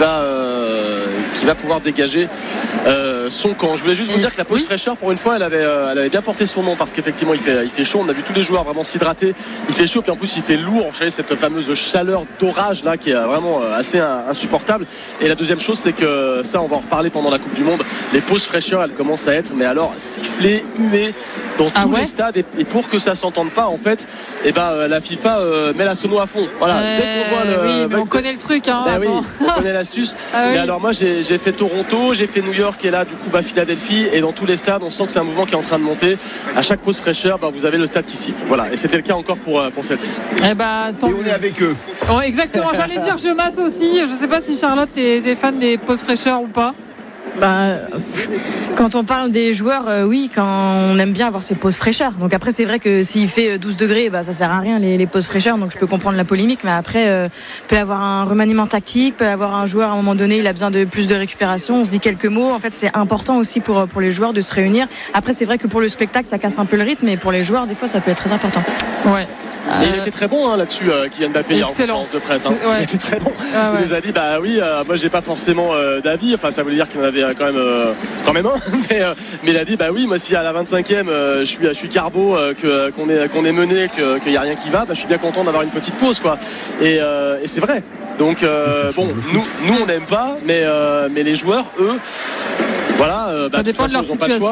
Speaker 1: va pouvoir dégager son camp. Je voulais juste vous dire que la pause fraîcheur, pour une fois, elle avait bien porté son nom, parce qu'effectivement il fait chaud. On a vu tous les joueurs vraiment s'hydrater. Il fait chaud, puis en plus il fait lourd. Vous savez, cette fameuse chaleur d'orage là qui est vraiment assez insupportable. Et la deuxième chose, c'est que ça, on va en reparler pendant la Coupe du Monde. Les pauses fraîcheur, elles commencent à être, mais alors sifflées, huées dans tous les stades. Et pour que ça s'entende pas, en fait, la FIFA met la sono à fond. Voilà. Dès qu'on voit
Speaker 2: on connaît le truc.
Speaker 1: On connaît l'astuce. Mais alors moi j'ai fait Toronto, j'ai fait New York, et là du coup Philadelphie, et dans tous les stades on sent que c'est un mouvement qui est en train de monter. À chaque pause fraîcheur, vous avez le stade qui siffle. Voilà, et c'était le cas encore pour celle-ci.
Speaker 4: Et on est avec eux.
Speaker 2: Exactement, j'allais dire je masse aussi. Je sais pas si Charlotte est fan des pauses fraîcheurs ou pas.
Speaker 3: Quand on parle des joueurs, quand on aime bien avoir ces pauses fraîcheurs. Donc après, c'est vrai que s'il fait 12 degrés, ça sert à rien les pauses fraîcheurs. Donc je peux comprendre la polémique, mais après, peut avoir un remaniement tactique, peut avoir un joueur à un moment donné, il a besoin de plus de récupération. On se dit quelques mots. En fait, c'est important aussi pour les joueurs de se réunir. Après, c'est vrai que pour le spectacle, ça casse un peu le rythme, mais pour les joueurs, des fois, ça peut être très important.
Speaker 2: Ouais.
Speaker 1: Et il était très bon là-dessus, Kylian Mbappé, en conférence de presse. Il était très bon. Il nous a dit moi j'ai pas forcément d'avis. Enfin, ça voulait dire qu'il en avait quand même un. Mais il a dit moi si à la 25e je suis carbo, qu'on est mené, qu'il y a rien qui va, je suis bien content d'avoir une petite pause quoi. Et c'est vrai. Donc nous on n'aime pas, mais les joueurs eux,
Speaker 2: ça dépend de leur situation.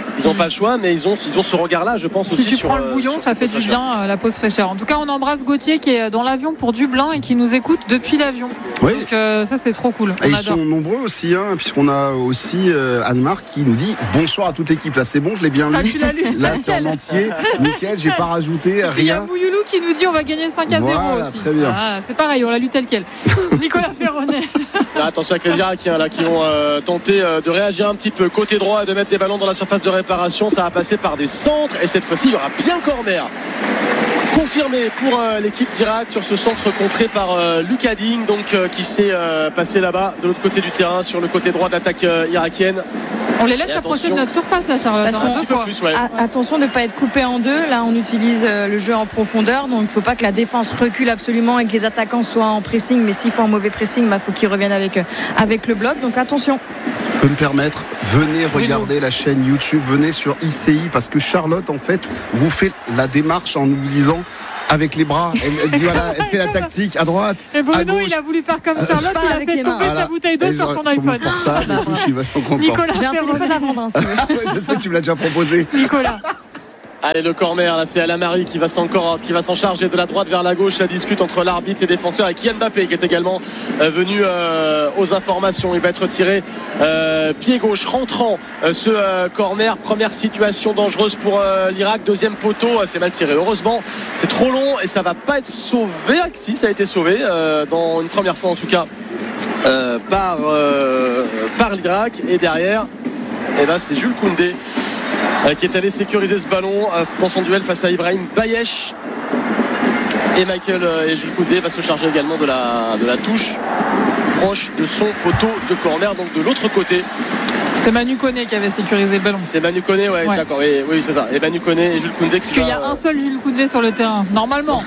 Speaker 1: Ils n'ont pas le choix, mais ils ont ce regard-là, je pense aussi.
Speaker 2: Si tu prends le bouillon, ça fait du bien, la pause fraîcheur. En tout cas, on embrasse Gauthier qui est dans l'avion pour Dublin et qui nous écoute depuis l'avion.
Speaker 4: Oui.
Speaker 2: Donc ça, c'est trop cool.
Speaker 4: Et ils sont nombreux aussi, puisqu'on a aussi Anne-Marc qui nous dit bonsoir à toute l'équipe. Là, c'est bon, je l'ai bien lu.
Speaker 2: Tu l'as lu.
Speaker 4: Là, c'est en entier. Nickel, j'ai pas rajouté rien.
Speaker 2: Il y a Mouyoulou qui nous dit on va gagner 5-0
Speaker 4: voilà,
Speaker 2: aussi.
Speaker 4: Très bien.
Speaker 2: Ah, c'est pareil, on l'a lu tel quel. Nicolas Perronnet.
Speaker 1: Attention avec les Irakiens là, qui vont tenter de réagir un petit peu côté droit et de mettre des ballons dans la surface de réparation. Ça va passer par des centres et cette fois-ci il y aura bien corner confirmé pour l'équipe d'Irak sur ce centre contré par Lucas Digne, donc qui s'est passé là-bas de l'autre côté du terrain sur le côté droit de l'attaque irakienne.
Speaker 2: On les laisse approcher de notre surface là, Charlotte.
Speaker 1: Un petit peu plus, ouais.
Speaker 3: Attention de ne pas être coupé en deux. Là, on utilise le jeu en profondeur, donc il ne faut pas que la défense recule absolument et que les attaquants soient en pressing. Mais s'il faut un mauvais pressing, il faut qu'ils reviennent avec le bloc. Donc attention.
Speaker 4: Je peux me permettre, venez regarder la chaîne YouTube, venez sur ICI, parce que Charlotte, en fait, vous fait la démarche en nous disant avec les bras. Elle dit voilà, elle fait la tactique à droite.
Speaker 2: Et Bruno,
Speaker 4: à gauche.
Speaker 2: il a voulu faire comme Charlotte, il a fait tomber sa bouteille d'eau sur son iPhone.
Speaker 4: Portable, et tout, je suis vachement content.
Speaker 2: Nicolas,
Speaker 3: j'ai un téléphone à vendre. Si
Speaker 4: je sais, tu me l'as déjà proposé.
Speaker 2: Nicolas.
Speaker 1: Allez, le corner, là c'est Alamari qui va s'en charger de la droite vers la gauche. La discute entre l'arbitre, les défenseurs et Kylian Mbappé qui est également venu aux informations. Il va être tiré pied gauche rentrant ce corner. Première situation dangereuse pour l'Irak. Deuxième poteau, c'est mal tiré. Heureusement, c'est trop long et ça va pas être sauvé. Si, ça a été sauvé dans une première fois en tout cas par l'Irak. Et derrière, c'est Jules Koundé qui est allé sécuriser ce ballon dans son duel face à Ibrahim Bayesh. Et Michael et Jules Koundé va se charger également de la touche proche de son poteau de corner, donc de l'autre côté.
Speaker 2: C'était Manu Koné qui avait sécurisé le ballon.
Speaker 1: C'est Manu Koné, ouais. D'accord, oui, c'est ça. Et Manu Koné et Jules Koundé.
Speaker 2: Parce qu'il y a un seul Jules Koundé sur le terrain, normalement.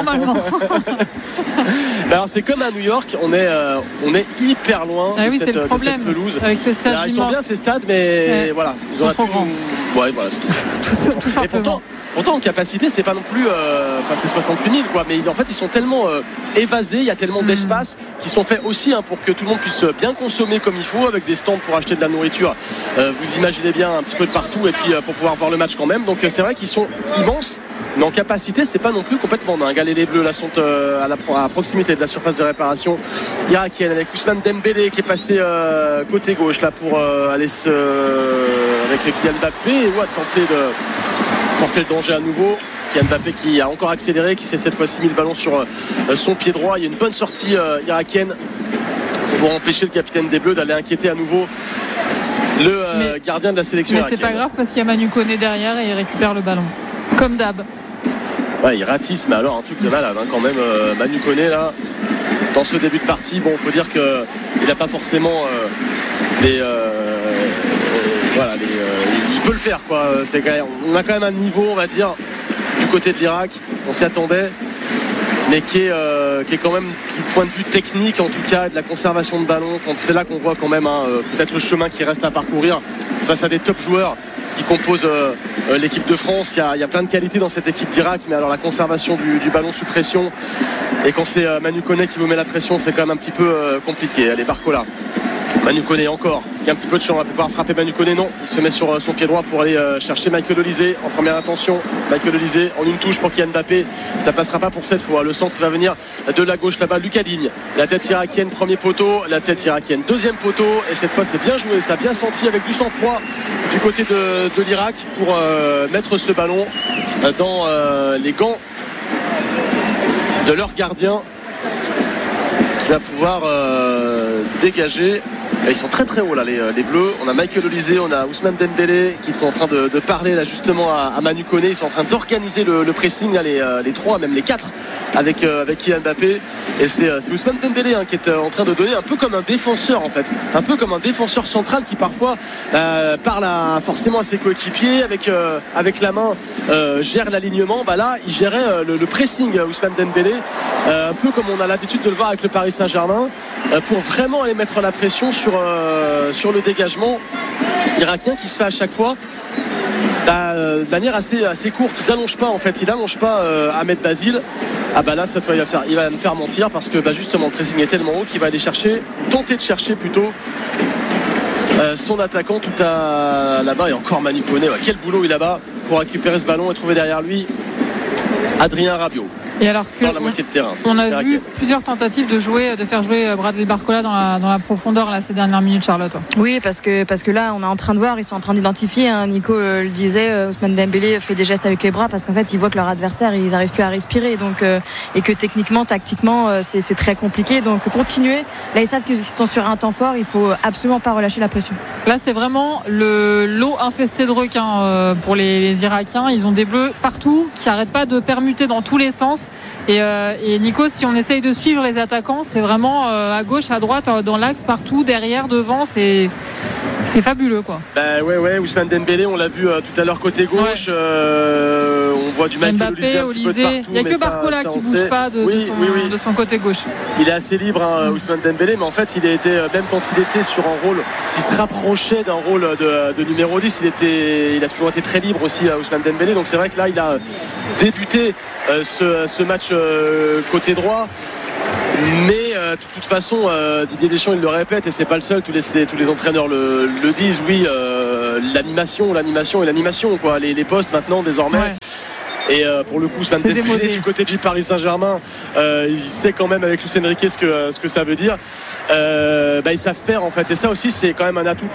Speaker 1: Alors c'est comme à New York, on est hyper loin de cette pelouse.
Speaker 2: Avec ces stades
Speaker 1: ils sont bien ces stades, mais voilà,
Speaker 2: ils sont trop grands.
Speaker 1: Ouais, voilà, c'est
Speaker 2: tout simplement.
Speaker 1: Pourtant en capacité c'est pas non plus c'est 68 000 quoi, mais en fait ils sont tellement évasés, il y a tellement d'espace qui sont faits aussi pour que tout le monde puisse bien consommer comme il faut, avec des stands pour acheter de la nourriture, vous imaginez bien, un petit peu de partout, et puis pour pouvoir voir le match quand même. Donc c'est vrai qu'ils sont immenses, mais en capacité c'est pas non plus complètement dingue. Les Bleus là sont à proximité de la surface de réparation irakienne, avec Ousmane Dembélé qui est passé côté gauche là pour aller avec Kylian Mbappé ou à tenter de porter le danger à nouveau. Kylian Mbappé qui a encore accéléré, qui s'est cette fois-ci mis le ballon sur son pied droit. Il y a une bonne sortie irakienne pour empêcher le capitaine des Bleus d'aller inquiéter à nouveau le gardien de la sélection irakienne.
Speaker 2: Mais c'est pas grave parce qu'il y a Manu Koné derrière et il récupère le ballon comme d'hab.
Speaker 1: Ouais, il ratisse, mais alors un truc de malade quand même. Manu Koné là dans ce début de partie, bon, faut dire que il n'a pas forcément il peut le faire quoi. On a quand même un niveau, on va dire, du côté de l'Irak, on s'y attendait, mais qui est quand même du point de vue technique, en tout cas de la conservation de ballon. C'est là qu'on voit quand même peut-être le chemin qui reste à parcourir face à des top joueurs qui composent l'équipe de France. Il y a plein de qualités dans cette équipe d'Irak, mais alors la conservation du ballon sous pression, et quand c'est Manu Koné qui vous met la pression, c'est quand même un petit peu compliqué. Allez, Barcola, Manu Koné encore, qui a un petit peu de chance, on va pouvoir frapper Manu Koné, non, il se met sur son pied droit pour aller chercher Michael Olise en première intention. Michael Olise en une touche pour Kylian Mbappé, ça passera pas pour cette fois. Le centre va venir de la gauche là-bas, Lucas Digne, la tête irakienne, premier poteau, la tête irakienne, deuxième poteau, et cette fois c'est bien joué, ça a bien senti avec du sang-froid du côté de l'Irak pour mettre ce ballon dans les gants de leur gardien, qui va pouvoir dégager. Ils sont très très hauts là, les Bleus. On a Michael Olise, on a Ousmane Dembélé qui sont en train de parler là justement à Manu Koné. Ils sont en train d'organiser le pressing là, les trois, même les quatre, avec Kylian Mbappé. Et c'est Ousmane Dembélé qui est en train de donner un peu comme un défenseur en fait, un peu comme un défenseur central qui parfois parle forcément à ses coéquipiers avec la main, gère l'alignement. Là il gérait le pressing, Ousmane Dembélé, un peu comme on a l'habitude de le voir avec le Paris Saint-Germain, pour vraiment aller mettre la pression sur le dégagement irakien qui se fait à chaque fois de manière assez courte. Ils n'allongent pas en fait, Ahmed Basile. Là cette fois il va me faire mentir, parce que justement le pressing est tellement haut qu'il va aller tenter de chercher plutôt son attaquant tout à là-bas, et encore Manu Koné, quel boulot il a là-bas pour récupérer ce ballon et trouver derrière lui Adrien Rabiot.
Speaker 2: Et alors que
Speaker 1: dans la moitié de terrain.
Speaker 2: On a vu plusieurs tentatives de faire jouer Bradley Barcola dans la profondeur là, ces dernières minutes, Charlotte.
Speaker 3: Oui, parce que là, on est en train de voir, ils sont en train d'identifier. Nico le disait, Ousmane Dembélé fait des gestes avec les bras parce qu'en fait, ils voient que leur adversaire, ils n'arrivent plus à respirer. Donc, et que techniquement, tactiquement, c'est très compliqué. Donc, continuer. Là, ils savent qu'ils sont sur un temps fort. Il faut absolument pas relâcher la pression.
Speaker 2: Là, c'est vraiment le lot infesté de requins pour les Irakiens. Ils ont des bleus partout qui n'arrêtent pas de permuter dans tous les sens. Et Nico, si on essaye de suivre les attaquants, c'est vraiment à gauche, à droite, dans l'axe, partout, derrière, devant, c'est fabuleux quoi.
Speaker 1: Ouais, Ousmane Dembélé, on l'a vu tout à l'heure côté gauche. On voit du Michael
Speaker 2: Mbappé,
Speaker 1: Olise un petit peu partout.
Speaker 2: Il n'y a que Barcola qui ne bouge pas de son côté gauche.
Speaker 1: Il est assez libre, Ousmane Dembélé, mais en fait, il a été, même quand il était sur un rôle qui se rapprochait d'un rôle de numéro 10, il a toujours été très libre aussi, Ousmane Dembélé. Donc c'est vrai que là, il a débuté ce match côté droit. Mais de toute façon, Didier Deschamps il le répète et c'est pas le seul, tous les entraîneurs le disent, l'animation quoi, les postes maintenant désormais. Ouais. Et pour le coup, Ousmane Dembélé du côté du Paris Saint-Germain, il sait quand même avec Luis Enrique ce que ça veut dire. Ils savent faire en fait, et ça aussi c'est quand même un atout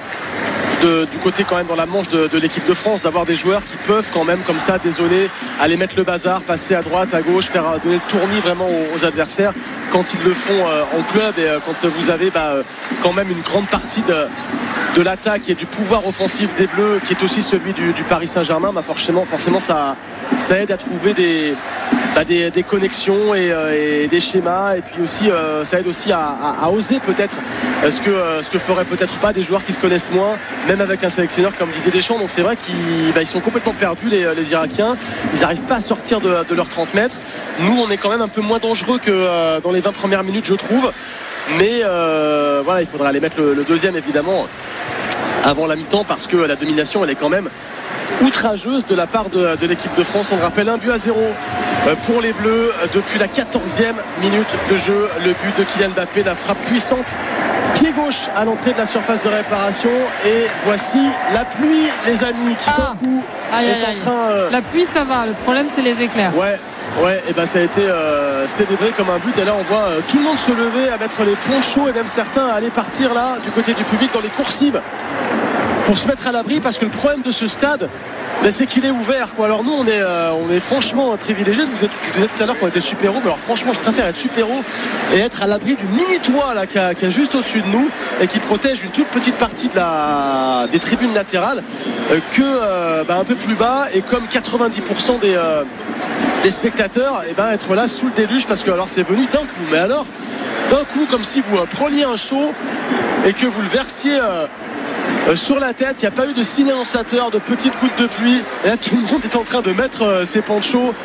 Speaker 1: du côté quand même dans la manche de l'équipe de France, d'avoir des joueurs qui peuvent quand même comme ça dézonner, aller mettre le bazar, passer à droite, à gauche, faire donner le tournis vraiment aux adversaires quand ils le font en club, et quand vous avez quand même une grande partie de l'attaque et du pouvoir offensif des Bleus qui est aussi celui du Paris Saint-Germain, forcément ça aide à trouver des connexions et des schémas, et puis aussi ça aide aussi à oser peut-être ce que feraient peut-être pas des joueurs qui se connaissent moins, même avec un sélectionneur comme Didier Deschamps. Donc c'est vrai qu'ils sont complètement perdus les Irakiens, ils n'arrivent pas à sortir de leurs 30 mètres. Nous on est quand même un peu moins dangereux que dans les 20 premières minutes je trouve, mais il faudra aller mettre le deuxième évidemment avant la mi-temps, parce que la domination elle est quand même outrageuse de la part de l'équipe de France. On le rappelle, 1-0 pour les Bleus depuis la 14e minute de jeu. Le but de Kylian Mbappé, la frappe puissante pied gauche à l'entrée de la surface de réparation. Et voici la pluie, les amis, qui d'un coup est en train...
Speaker 2: La pluie ça va, le problème c'est les éclairs.
Speaker 1: Ouais, et ça a été célébré comme un but, et là on voit tout le monde se lever, à mettre les ponchos, et même certains à aller partir là du côté du public dans les coursives pour se mettre à l'abri, parce que le problème de ce stade, c'est qu'il est ouvert quoi. Alors nous on est franchement privilégiés. Je disais tout à l'heure qu'on était super-héros, mais alors franchement je préfère être super-héros et être à l'abri du mini-toit là qui est juste au-dessus de nous et qui protège une toute petite partie des tribunes latérales que un peu plus bas, et comme 90% des spectateurs, être là sous le déluge, parce que alors c'est venu d'un coup, mais alors d'un coup comme si vous preniez un seau et que vous le versiez sur la tête. Il n'y a pas eu de signe annonçateur, de petites gouttes de pluie, et là tout le monde est en train de mettre ses ponchos.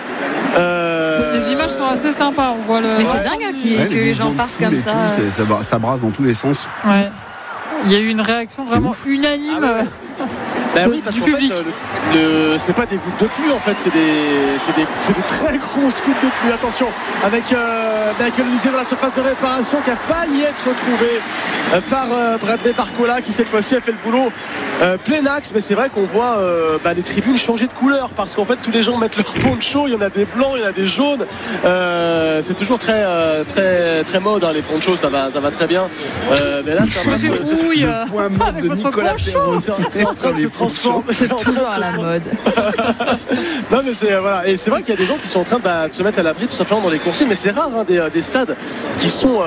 Speaker 2: Les images sont assez sympas, on voit
Speaker 3: mais c'est dingue que les gens partent comme ça.
Speaker 4: Ça brasse dans tous les sens.
Speaker 2: Ouais. Il y a eu une réaction vraiment unanime.
Speaker 1: Oui, parce qu'en fait, c'est pas des gouttes de pluie, en fait, c'est des très grosses gouttes de pluie. Attention, avec Michael Olise dans la surface de réparation, qui a failli être retrouvé par Bradley Barcola, qui cette fois-ci a fait le boulot plein axe. Mais c'est vrai qu'on voit les tribunes changer de couleur, parce qu'en fait tous les gens mettent leur poncho, il y en a des blancs, il y en a des jaunes, c'est toujours très très très mode, hein, les ponchos, ça va très bien, mais là c'est un match
Speaker 4: le point mode de Nicolas Perrault,
Speaker 1: c'est en train de se transformer,
Speaker 3: c'est toujours à la mode.
Speaker 1: Non mais et c'est vrai qu'il y a des gens qui sont en train de se mettre à l'abri tout simplement dans les coursiers, mais c'est rare, hein, des stades qui sont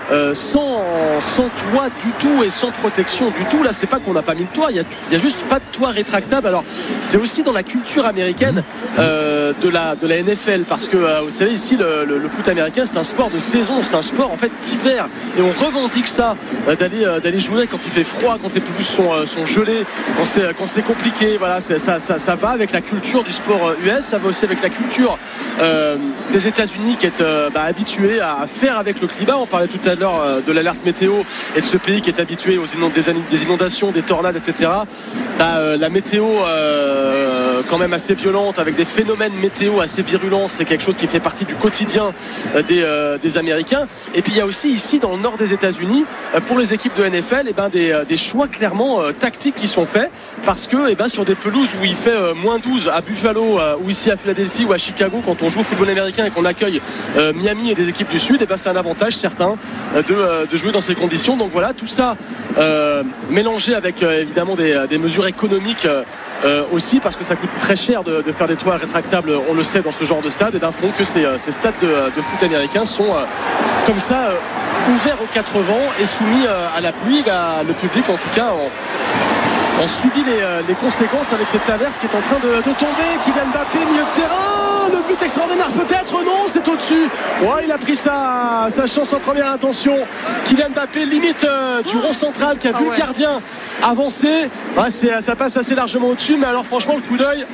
Speaker 1: sans toit du tout et sans protection du tout. Là c'est pas qu'on n'a pas mis le toit, il y a juste pas de toit rétractable. Alors c'est aussi dans la culture américaine de la NFL, parce que vous savez ici le foot américain c'est un sport de saison, c'est un sport en fait d'hiver, et on revendique ça, d'aller jouer quand il fait froid, quand les pelouses sont gelées, quand c'est compliqué. Voilà, ça va avec la culture du sport US. MLS, ça va aussi avec la culture des États-Unis qui est habitué à faire avec le climat. On parlait tout à l'heure de l'alerte météo et de ce pays qui est habitué des inondations, des tornades, etc. La météo quand même assez violente, avec des phénomènes météo assez virulents, c'est quelque chose qui fait partie du quotidien des Américains. Et puis il y a aussi ici dans le nord des États-Unis, pour les équipes de NFL, des choix clairement tactiques qui sont faits, parce que sur des pelouses où il fait -12 à Buffalo ou ici à Philadelphie ou à Chicago, quand on joue au football américain et qu'on accueille Miami et des équipes du Sud, c'est un avantage certain de jouer dans ces conditions. Donc voilà, tout ça mélangé avec évidemment des mesures économiques aussi, parce que ça coûte très cher de faire des toits rétractables, on le sait, dans ce genre de stade, font que ces stades de foot américains sont comme ça ouverts aux 4 vents et soumis à la pluie. Le public en tout cas on subit les conséquences avec cette averse qui est en train de tomber. Kylian Mbappé, milieu de terrain, le but extraordinaire peut-être, non, c'est au-dessus. Il a pris sa chance en première intention. Kylian Mbappé, limite du rond central, qui a vu le gardien avancer. Ça passe assez largement au-dessus, mais alors franchement le coup d'œil,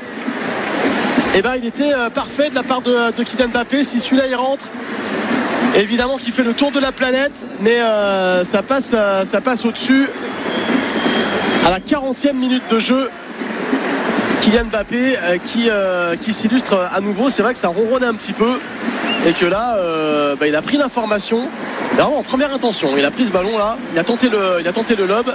Speaker 1: il était parfait de la part de Kylian Mbappé. Si celui-là il rentre, évidemment qu'il fait le tour de la planète, mais ça passe au-dessus. À la 40e minute de jeu, Kylian Mbappé qui s'illustre à nouveau. C'est vrai que ça ronronne un petit peu et que là il a pris l'information vraiment en première intention. Il a pris ce ballon là, il a tenté le lob,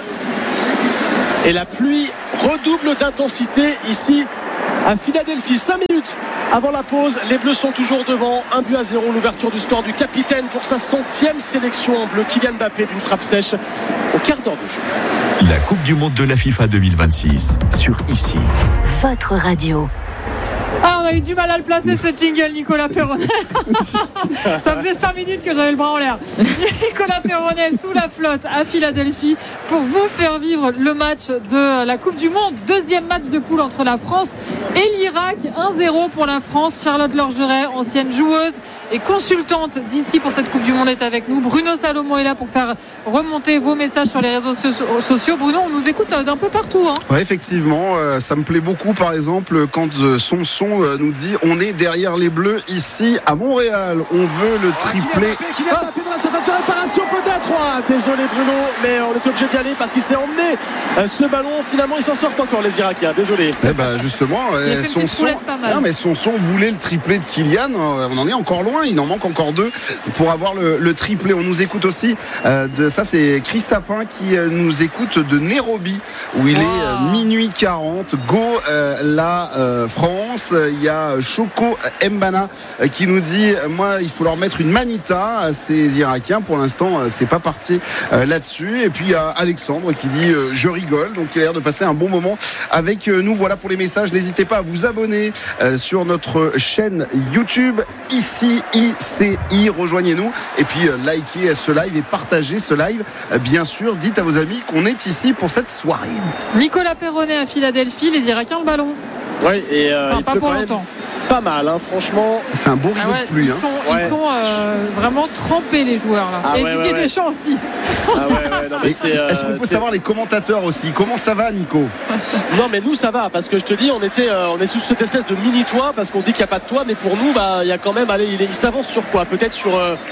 Speaker 1: et la pluie redouble d'intensité ici à Philadelphie. 5 minutes avant la pause, les Bleus sont toujours devant, 1-0, l'ouverture du score du capitaine pour sa 100e sélection en bleu, Kylian Mbappé, d'une frappe sèche au quart d'heure de jeu.
Speaker 5: La Coupe du Monde de la FIFA 2026 sur ici.
Speaker 6: Votre radio.
Speaker 2: On a eu du mal à le placer, ce jingle, Nicolas Perronnet. Ça faisait 5 minutes que j'avais le bras en l'air. Nicolas Perronnet sous la flotte à Philadelphie pour vous faire vivre le match de la Coupe du Monde. Deuxième match de poule entre la France et l'Irak. 1-0 pour la France. Charlotte Lorgeret, ancienne joueuse et consultante d'ici pour cette Coupe du Monde, est avec nous. Bruno Salomon est là pour faire remonter vos messages sur les réseaux sociaux. Bruno, on nous écoute d'un peu partout.
Speaker 4: Ouais, effectivement, ça me plaît beaucoup, par exemple, quand son nous dit on est derrière les Bleus ici à Montréal, on veut le triplé.
Speaker 1: Kylian Mbappé dans la surface de réparation peut-être. Désolé Bruno, mais on est obligé d'y aller parce qu'il s'est emmené ce ballon. Finalement ils s'en sortent encore, les Irakiens, désolé.
Speaker 4: Justement, son son voulait le triplé de Kylian. On en est encore loin, il en manque encore 2 pour avoir le triplé. On nous écoute aussi ça, c'est Chris Tapin qui nous écoute de Nairobi, où il est minuit 40. Go la France. Il y a Choco Mbana qui nous dit il faut leur mettre une manita à ces Irakiens. Pour l'instant c'est pas parti là-dessus. Et puis il y a Alexandre qui dit je rigole, donc il a l'air de passer un bon moment avec nous. Voilà pour les messages, n'hésitez pas à vous abonner sur notre chaîne YouTube ici ICI, rejoignez-nous et puis likez ce live et partagez ce live, bien sûr. Dites à vos amis qu'on est ici pour cette soirée.
Speaker 2: Nicolas Perronnet à Philadelphie, les Irakiens le ballon.
Speaker 1: Oui, et
Speaker 2: pas pour longtemps.
Speaker 1: Pas mal, franchement.
Speaker 4: C'est un beau rideau de pluie.
Speaker 2: Ils sont vraiment trempés, les joueurs là. Et Didier Deschamps aussi.
Speaker 4: Est-ce qu'on peut savoir les commentateurs aussi? Comment ça va, Nico?
Speaker 1: Non, mais nous ça va, parce que je te dis, on est sous cette espèce de mini toit, parce qu'on dit qu'il n'y a pas de toit, mais pour nous il y a quand même, il s'avance sur quoi? Peut-être sur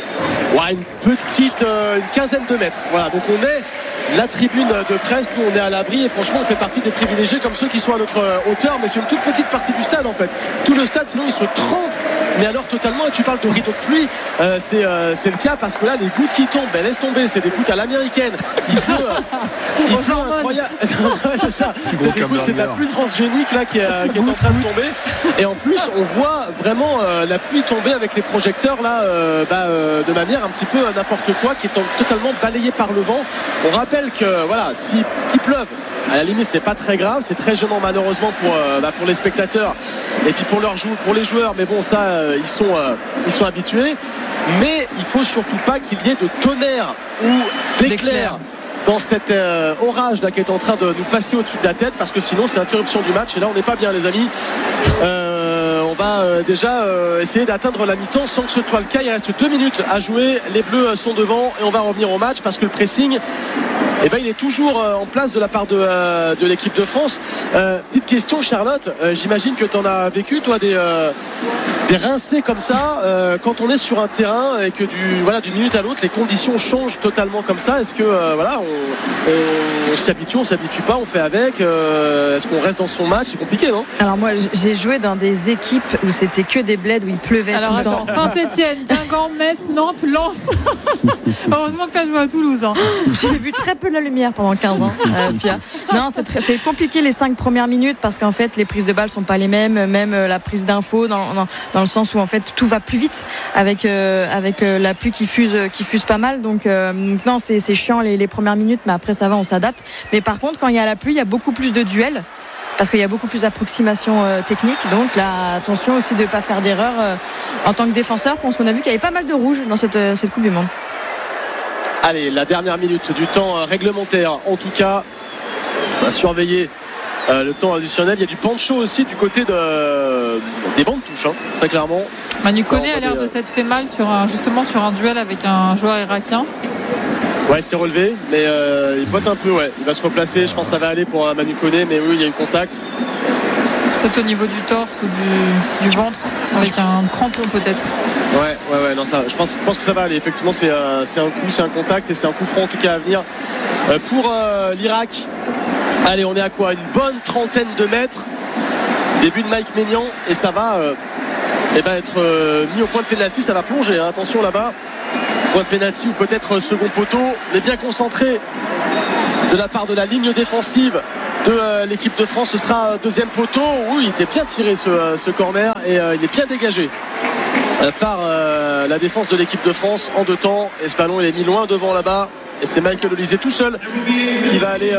Speaker 1: une quinzaine de mètres. Voilà, donc on est la tribune de presse, nous on est à l'abri, et franchement on fait partie des privilégiés comme ceux qui sont à notre hauteur, mais c'est une toute petite partie du stade en fait. Tout le stade sinon il se trempe, mais alors totalement. Et tu parles de rideau de pluie, c'est le cas, parce que là les gouttes qui tombent, laisse tomber, c'est des gouttes à l'américaine. Il pleut incroyable. C'est ça, c'est de la pluie transgénique là qui est en train de tomber, et en plus on voit vraiment la pluie tomber avec les projecteurs là de manière un petit peu n'importe quoi, qui est totalement balayée par le vent. On rappelle que s'il pleuve, à la limite c'est pas très grave, c'est très gênant malheureusement pour les spectateurs et puis pour les joueurs, mais bon ça ils sont habitués. Mais il faut surtout pas qu'il y ait de tonnerre ou d'éclair dans cet orage là qui est en train de nous passer au-dessus de la tête, parce que sinon c'est interruption du match, et là on n'est pas bien, les amis. On va déjà essayer d'atteindre la mi-temps sans que ce soit le cas. Il reste 2 minutes à jouer, les Bleus sont devant et on va revenir au match, parce que le pressing Et ben il est toujours en place de la part de l'équipe de France. Petite question, Charlotte, j'imagine que tu en as vécu toi des rincés comme ça quand on est sur un terrain et que d'une minute à l'autre les conditions changent totalement comme ça. Est-ce que on s'y habitue, on s'habitue pas, on fait avec, est-ce qu'on reste dans son match? C'est compliqué, non?
Speaker 3: Alors moi j'ai joué dans des équipes où c'était que des bleds, où il pleuvait tout le temps.
Speaker 2: Saint-Etienne, Guingamp, Metz, Nantes, Lens. Heureusement que tu as joué à Toulouse, hein.
Speaker 3: J'ai vu très peu la lumière pendant 15 ans, Pierre. Non, c'est compliqué les 5 premières minutes parce qu'en fait les prises de balles sont pas les mêmes, même la prise d'infos dans le sens où en fait tout va plus vite avec la pluie qui fuse pas mal. Donc non, c'est chiant les premières minutes, mais après ça va, on s'adapte. Mais par contre, quand il y a la pluie, il y a beaucoup plus de duels parce qu'il y a beaucoup plus d'approximations techniques. Donc là, attention aussi de ne pas faire d'erreur en tant que défenseur, parce qu'on a vu qu'il y avait pas mal de rouges dans cette Coupe du Monde.
Speaker 1: Allez, la dernière minute du temps réglementaire. En tout cas, on va surveiller le temps additionnel. Il y a du pancho aussi du côté des bancs de touche, hein, très clairement.
Speaker 2: Manu Koné a l'air de s'être fait mal justement sur un duel avec un joueur irakien.
Speaker 1: Ouais, c'est relevé, mais il botte un peu, ouais. Il va se replacer, je pense que ça va aller pour Manu Koné, mais oui, il y a eu contact.
Speaker 2: Peut-être au niveau du torse ou du ventre, avec un crampon peut-être.
Speaker 1: Ouais, non, ça, je pense que ça va aller. Effectivement, c'est un coup, c'est un contact et c'est un coup franc en tout cas à venir pour l'Irak. Allez, on est à quoi? Une bonne trentaine de mètres. Début de Mike Maignan et ça va être mis au point de pénalty. Ça va plonger, hein. Attention là-bas. Point de pénalty ou peut-être second poteau. On est bien concentré de la part de la ligne défensive de l'équipe de France. Ce sera deuxième poteau. Oui, il était bien tiré ce corner et il est bien dégagé par la défense de l'équipe de France en deux temps. Et ce ballon il est mis loin devant là-bas. Et c'est Michael Olise tout seul qui va aller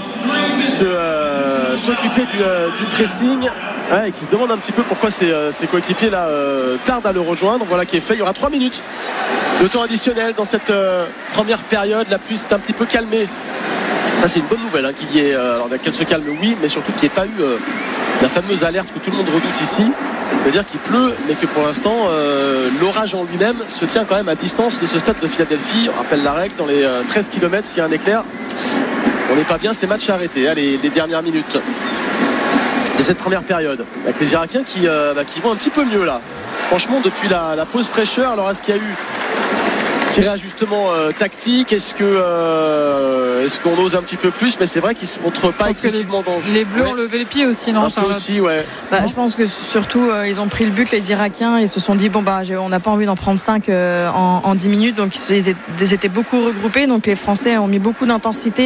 Speaker 1: s'occuper du pressing. Ouais, et qui se demande un petit peu pourquoi ses coéquipiers là tardent à le rejoindre. Voilà qui est fait. Il y aura 3 minutes de temps additionnel dans cette première période. La pluie s'est un petit peu calmée. Ça c'est une bonne nouvelle, hein, qu'il y ait qu'elle se calme, oui, mais surtout qu'il n'y ait pas eu la fameuse alerte que tout le monde redoute ici. C'est-à-dire qu'il pleut, mais que pour l'instant l'orage en lui-même se tient quand même à distance de ce stade de Philadelphie. On rappelle la règle, dans les 13 km, s'il y a un éclair, on n'est pas bien, c'est match arrêté. Allez, les dernières minutes de cette première période avec les Irakiens qui vont un petit peu mieux là. Franchement, depuis la pause fraîcheur. Alors est-ce qu'il y a eu tiré ajustement tactique? Est-ce qu'on ose un petit peu plus? Mais c'est vrai qu'ils ne se montrent pas excessivement dangereux.
Speaker 2: Les Bleus ont levé le pied aussi, non?
Speaker 1: Un peu aussi, ouais.
Speaker 3: Je pense que surtout ils ont pris le but, les Irakiens, et se sont dit on n'a pas envie d'en prendre 5 en 10 minutes, donc ils étaient beaucoup regroupés. Donc les Français ont mis beaucoup d'intensité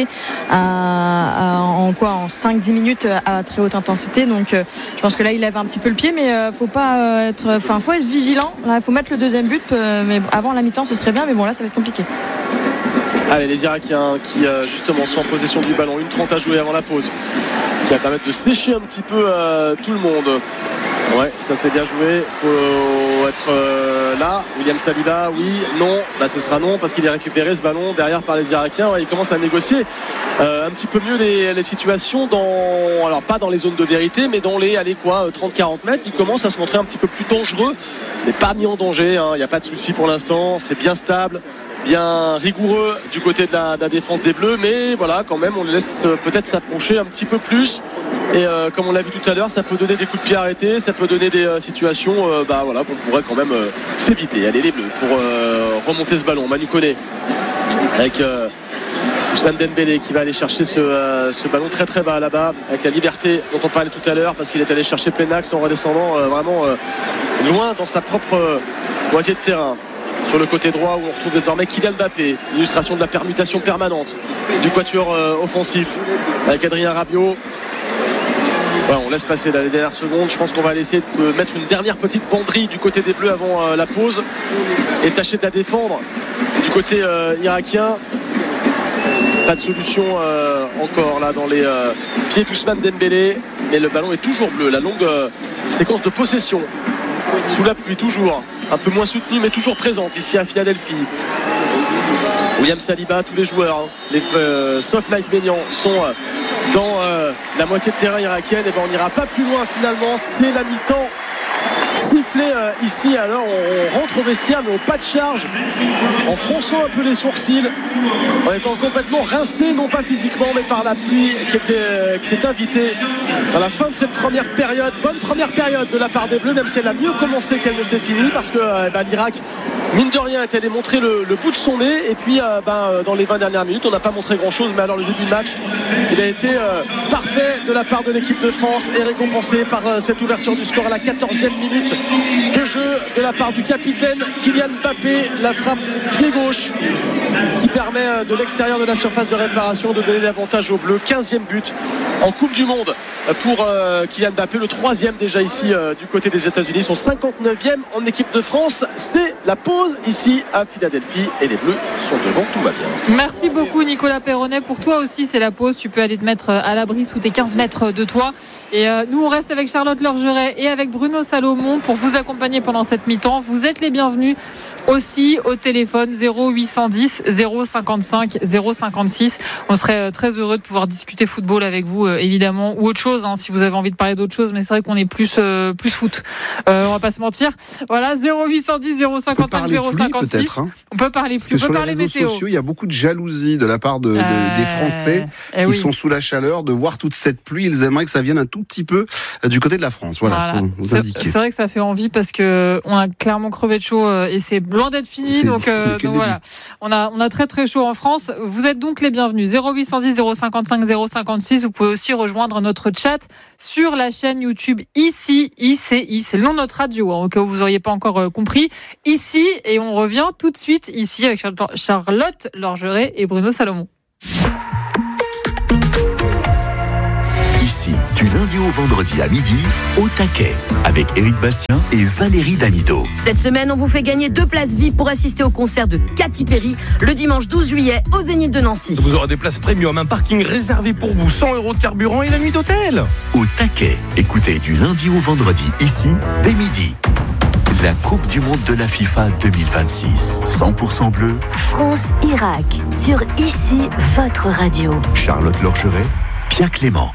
Speaker 3: en 5-10 minutes à très haute intensité. Donc je pense que là il lève un petit peu le pied, mais faut être vigilant. Il faut mettre le deuxième but, mais avant la mi-temps ce serait bien, mais bon là ça va être compliqué.
Speaker 1: Allez, les Irakiens qui justement sont en possession du ballon, 1:30 à jouer avant la pause, qui va permettre de sécher un petit peu tout le monde. Ouais, ça c'est bien joué. Faut être là. William Saliba, oui, non. Ce sera non parce qu'il est récupéré ce ballon derrière par les Irakiens. Ouais, il commence à négocier un petit peu mieux les situations alors pas dans les zones de vérité, mais dans les 30-40 mètres. Il commence à se montrer un petit peu plus dangereux, mais pas mis en danger. Il n'y a pas de souci pour l'instant. C'est bien stable, bien rigoureux du côté de la défense des Bleus, mais voilà, quand même on les laisse peut-être s'approcher un petit peu plus. Et comme on l'a vu tout à l'heure, ça peut donner des coups de pied arrêtés, ça peut donner des situations qu'on pourrait quand même s'éviter. Allez, les Bleus pour remonter ce ballon. Manu Koné avec Ousmane Dembélé qui va aller chercher ce ballon très très bas là-bas, avec la liberté dont on parlait tout à l'heure, parce qu'il est allé chercher plein axe en redescendant vraiment loin dans sa propre moitié de terrain. Sur le côté droit où on retrouve désormais Kylian Mbappé, illustration de la permutation permanente du quatuor offensif avec Adrien Rabiot. On laisse passer les dernières secondes. Je pense qu'on va essayer de mettre une dernière petite banderie du côté des Bleus avant la pause et tâcher de la défendre du côté irakien. Pas de solution encore là dans les pieds d'Ousmane Dembélé, mais le ballon est toujours bleu. La longue séquence de possession sous la pluie, toujours un peu moins soutenue mais toujours présente ici à Philadelphie. William Saliba, tous les joueurs, sauf Mike Maignan, sont dans la moitié de terrain irakienne. Et on n'ira pas plus loin finalement. C'est la mi-temps sifflée siffler ici. Alors on rentre au vestiaire mais au pas de charge, en fronçant un peu les sourcils, en étant complètement rincé, non pas physiquement mais par la pluie qui s'est invitée dans la fin de cette première période. Bonne première période de la part des Bleus, même si elle a mieux commencé qu'elle ne s'est finie, parce que l'Irak, mine de rien, est allé montrer le bout de son nez. Et puis dans les 20 dernières minutes, on n'a pas montré grand chose, mais alors le début de match, il a été parfait de la part de l'équipe de France et récompensé par cette ouverture du score à la 14e minute de jeu de la part du capitaine Kylian Mbappé. La frappe pied gauche qui permet de l'extérieur de la surface de réparation de donner l'avantage aux Bleus. 15e but en Coupe du Monde pour Kylian Mbappé, le 3e déjà ici du côté des États-Unis, son 59e en équipe de France. C'est la pause ici à Philadelphie et les Bleus sont devant, tout va bien.
Speaker 2: Merci beaucoup Nicolas Perronnet. Pour toi aussi c'est la pause, tu peux aller te mettre à l'abri sous tes 15 mètres de toi. Et nous on reste avec Charlotte Lorgeret et avec Bruno Salomon pour vous accompagner pendant cette mi-temps. Vous êtes les bienvenus aussi au téléphone 0810 055 056. On serait très heureux de pouvoir discuter football avec vous évidemment, ou autre chose si vous avez envie de parler d'autre chose, mais c'est vrai qu'on est plus foot, on va pas se mentir. Voilà, 0810 055 056. On peut parler
Speaker 4: parce que sur les réseaux
Speaker 2: météo.
Speaker 4: Sociaux, il y a beaucoup de jalousie de la part des Français qui sont sous la chaleur de voir toute cette pluie. Ils aimeraient que ça vienne un tout petit peu du côté de la France. Voilà. Pour vous indiquer. C'est
Speaker 2: vrai que ça fait envie parce que on a clairement crevé de chaud et c'est loin d'être fini, donc voilà, on a très très chaud en France. Vous êtes donc les bienvenus. 0810 055 056. Vous pouvez aussi rejoindre notre chat sur la chaîne YouTube ICI, c'est le nom de notre radio, au cas où vous n'auriez pas encore compris, ici, et on revient tout de suite ici avec Charlotte Lorgeret et Bruno Salomon.
Speaker 5: Ici, du lundi au vendredi à midi, au taquet, avec Éric Bastien et Valérie Damido.
Speaker 6: Cette semaine, on vous fait gagner 2 places VIP pour assister au concert de Katy Perry le dimanche 12 juillet au Zénith de Nancy.
Speaker 7: Vous aurez des places premium, un parking réservé pour vous, 100 € de carburant et la nuit d'hôtel.
Speaker 5: Au taquet, écoutez du lundi au vendredi, ici, dès midi. La Coupe du Monde de la FIFA 2026. 100% bleu.
Speaker 6: France-Irak, sur ICI, votre radio.
Speaker 5: Charlotte Lorgeret, Pierre Clément.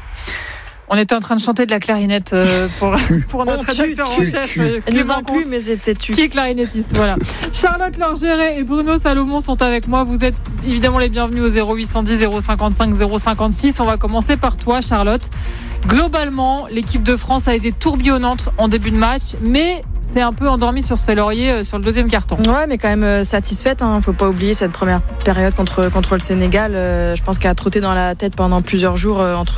Speaker 2: On était en train de chanter de la clarinette pour notre rédacteur en chef.
Speaker 3: Elle nous inclut, mais c'est tu.
Speaker 2: Qui est clarinettiste, voilà. Charlotte Lorgeret et Bruno Salomon sont avec moi. Vous êtes évidemment les bienvenus au 0810 055 056. On va commencer par toi, Charlotte. Globalement, l'équipe de France a été tourbillonnante en début de match, mais c'est un peu endormi sur ses lauriers sur le deuxième quart-temps.
Speaker 3: Ouais, mais quand même satisfaite. Faut pas oublier cette première période contre le Sénégal. Je pense qu'elle a trotté dans la tête pendant plusieurs jours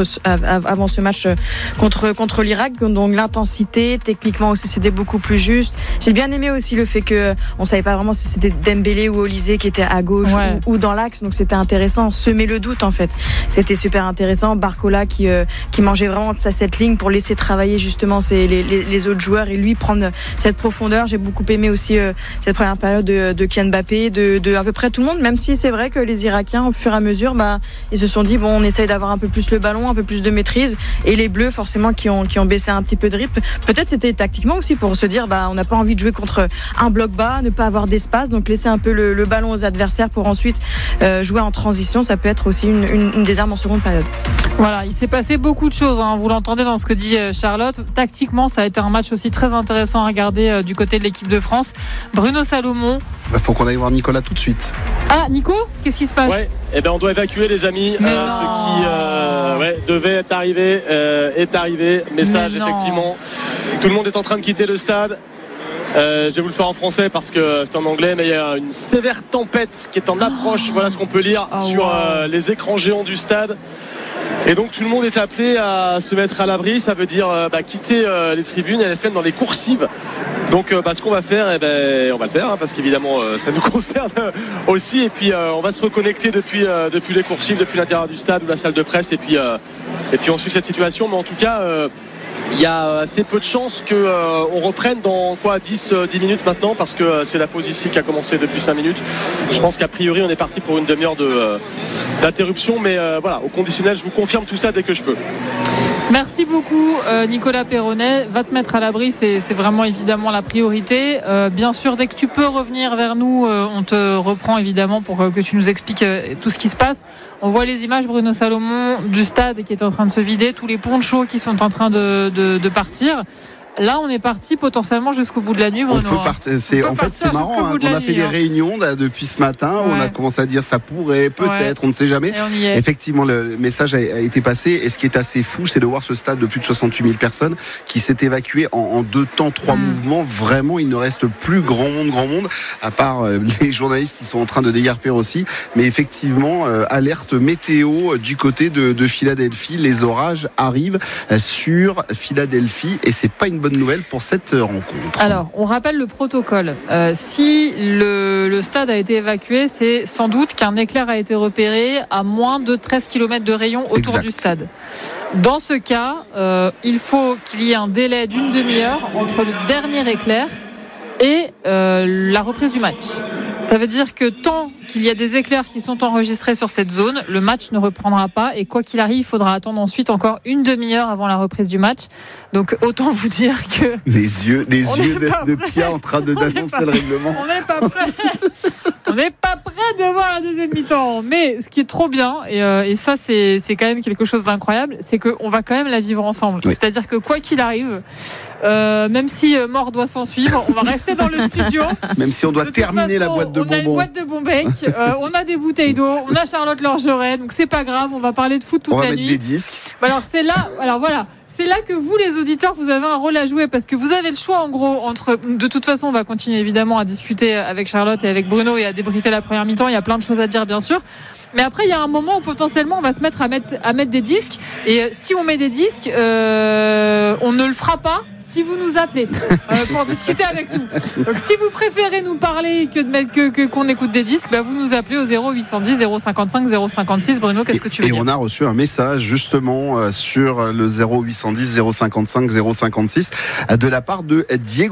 Speaker 3: avant ce match contre l'Irak. Donc l'intensité, techniquement aussi, c'était beaucoup plus juste. J'ai bien aimé aussi le fait que on savait pas vraiment si c'était Dembélé ou Olysée qui était à gauche ou dans l'axe. Donc c'était intéressant. Semer le doute en fait. C'était super intéressant. Barcola qui mangeait vraiment de cette ligne pour laisser travailler justement les autres joueurs et lui prendre cette profondeur. J'ai beaucoup aimé aussi cette première période de Kylian Mbappé, de à peu près tout le monde, même si c'est vrai que les Irakiens, au fur et à mesure, ils se sont dit on essaye d'avoir un peu plus le ballon, un peu plus de maîtrise, et les Bleus forcément qui ont baissé un petit peu de rythme. Peut-être c'était tactiquement aussi pour se dire on n'a pas envie de jouer contre un bloc bas, ne pas avoir d'espace, donc laisser un peu le ballon aux adversaires pour ensuite jouer en transition. Ça peut être aussi une des armes en seconde période.
Speaker 2: Voilà, il s'est passé beaucoup de choses, vous l'entendez dans ce que dit Charlotte. Tactiquement, ça a été un match aussi très intéressant à regarder du côté de l'équipe de France. Bruno Salomon.
Speaker 4: Faut qu'on aille voir Nicolas tout de suite.
Speaker 2: Ah, Nico, qu'est-ce qui se passe?
Speaker 1: Ouais, on doit évacuer les amis. Ce qui devait être arrivé est arrivé. Message effectivement. Tout le monde est en train de quitter le stade. Je vais vous le faire en français parce que c'est en anglais, mais il y a une sévère tempête qui est en approche. Voilà ce qu'on peut lire sur les écrans géants du stade. Et donc tout le monde est appelé à se mettre à l'abri. Ça veut dire quitter les tribunes et aller se mettre dans les coursives. Donc ce qu'on va faire, on va le faire parce qu'évidemment ça nous concerne aussi. Et puis on va se reconnecter depuis les coursives, depuis l'intérieur du stade ou la salle de presse. Et puis on suit cette situation. Mais en tout cas, il y a assez peu de chances qu'on reprenne dans 10 minutes maintenant, parce que c'est la pause ici qui a commencé depuis 5 minutes. Je pense qu'a priori on est parti pour une demi-heure d'interruption, mais voilà, au conditionnel, je vous confirme tout ça dès que je peux.
Speaker 2: Merci beaucoup Nicolas Perronnet. Va te mettre à l'abri, c'est vraiment évidemment la priorité. Bien sûr, dès que tu peux revenir vers nous, on te reprend évidemment pour que tu nous expliques tout ce qui se passe. On voit les images, Bruno Salomon, du stade qui est en train de se vider, tous les ponchos qui sont en train de partir. là on est parti potentiellement jusqu'au bout de la nuit, Bruno.
Speaker 4: En fait, c'est marrant, hein, on a fait des réunions depuis ce matin où on a commencé à dire ça pourrait, peut-être, on ne sait jamais. Effectivement, le message a été passé, et ce qui est assez fou, c'est de voir ce stade de plus de 68 000 personnes qui s'est évacué en 2 temps, 3 mouvements. Vraiment, il ne reste plus grand monde, à part les journalistes qui sont en train de dégarpir aussi. Mais effectivement, alerte météo du côté de Philadelphie. Les orages arrivent sur Philadelphie, et c'est pas une bonne nouvelle pour cette rencontre.
Speaker 2: Alors, on rappelle le protocole. Si le stade a été évacué, c'est sans doute qu'un éclair a été repéré à moins de 13 km de rayon autour du stade. Dans ce cas, il faut qu'il y ait un délai d'une demi-heure entre le dernier éclair et la reprise du match. Ça veut dire que tant qu'il y a des éclairs qui sont enregistrés sur cette zone, le match ne reprendra pas, et quoi qu'il arrive, il faudra attendre ensuite encore une demi-heure avant la reprise du match. Donc autant vous dire que
Speaker 4: les yeux de Pia en train d'annoncer le règlement.
Speaker 2: On n'est pas prêt. On n'est pas prêt de voir la deuxième mi-temps. Mais ce qui est trop bien, et ça c'est quand même quelque chose d'incroyable, c'est qu'on va quand même la vivre ensemble. Oui. C'est-à-dire que quoi qu'il arrive, même si mort doit s'en suivre, on va rester dans le studio.
Speaker 4: Même si on doit terminer la boîte de bonbons.
Speaker 2: On a une boîte de bonbec, on a des bouteilles d'eau, on a Charlotte Lorgeret, donc c'est pas grave, on va parler de foot toute la nuit.
Speaker 4: On va mettre des disques.
Speaker 2: Alors c'est là, c'est là que vous, les auditeurs, vous avez un rôle à jouer, parce que vous avez le choix, en gros, entre... De toute façon, on va continuer évidemment à discuter avec Charlotte et avec Bruno et à débriefer la première mi-temps. Il y a plein de choses à dire, bien sûr. Mais après, il y a un moment où potentiellement on va se mettre à mettre des disques. Et si on met des disques, on ne le fera pas si vous nous appelez pour discuter avec nous. Donc si vous préférez nous parler qu'on écoute des disques, vous nous appelez au 0810 055 056. Bruno, qu'est-ce que tu veux dire ?
Speaker 4: Et on a reçu un message justement sur le 0810 055 056 de la part de Diego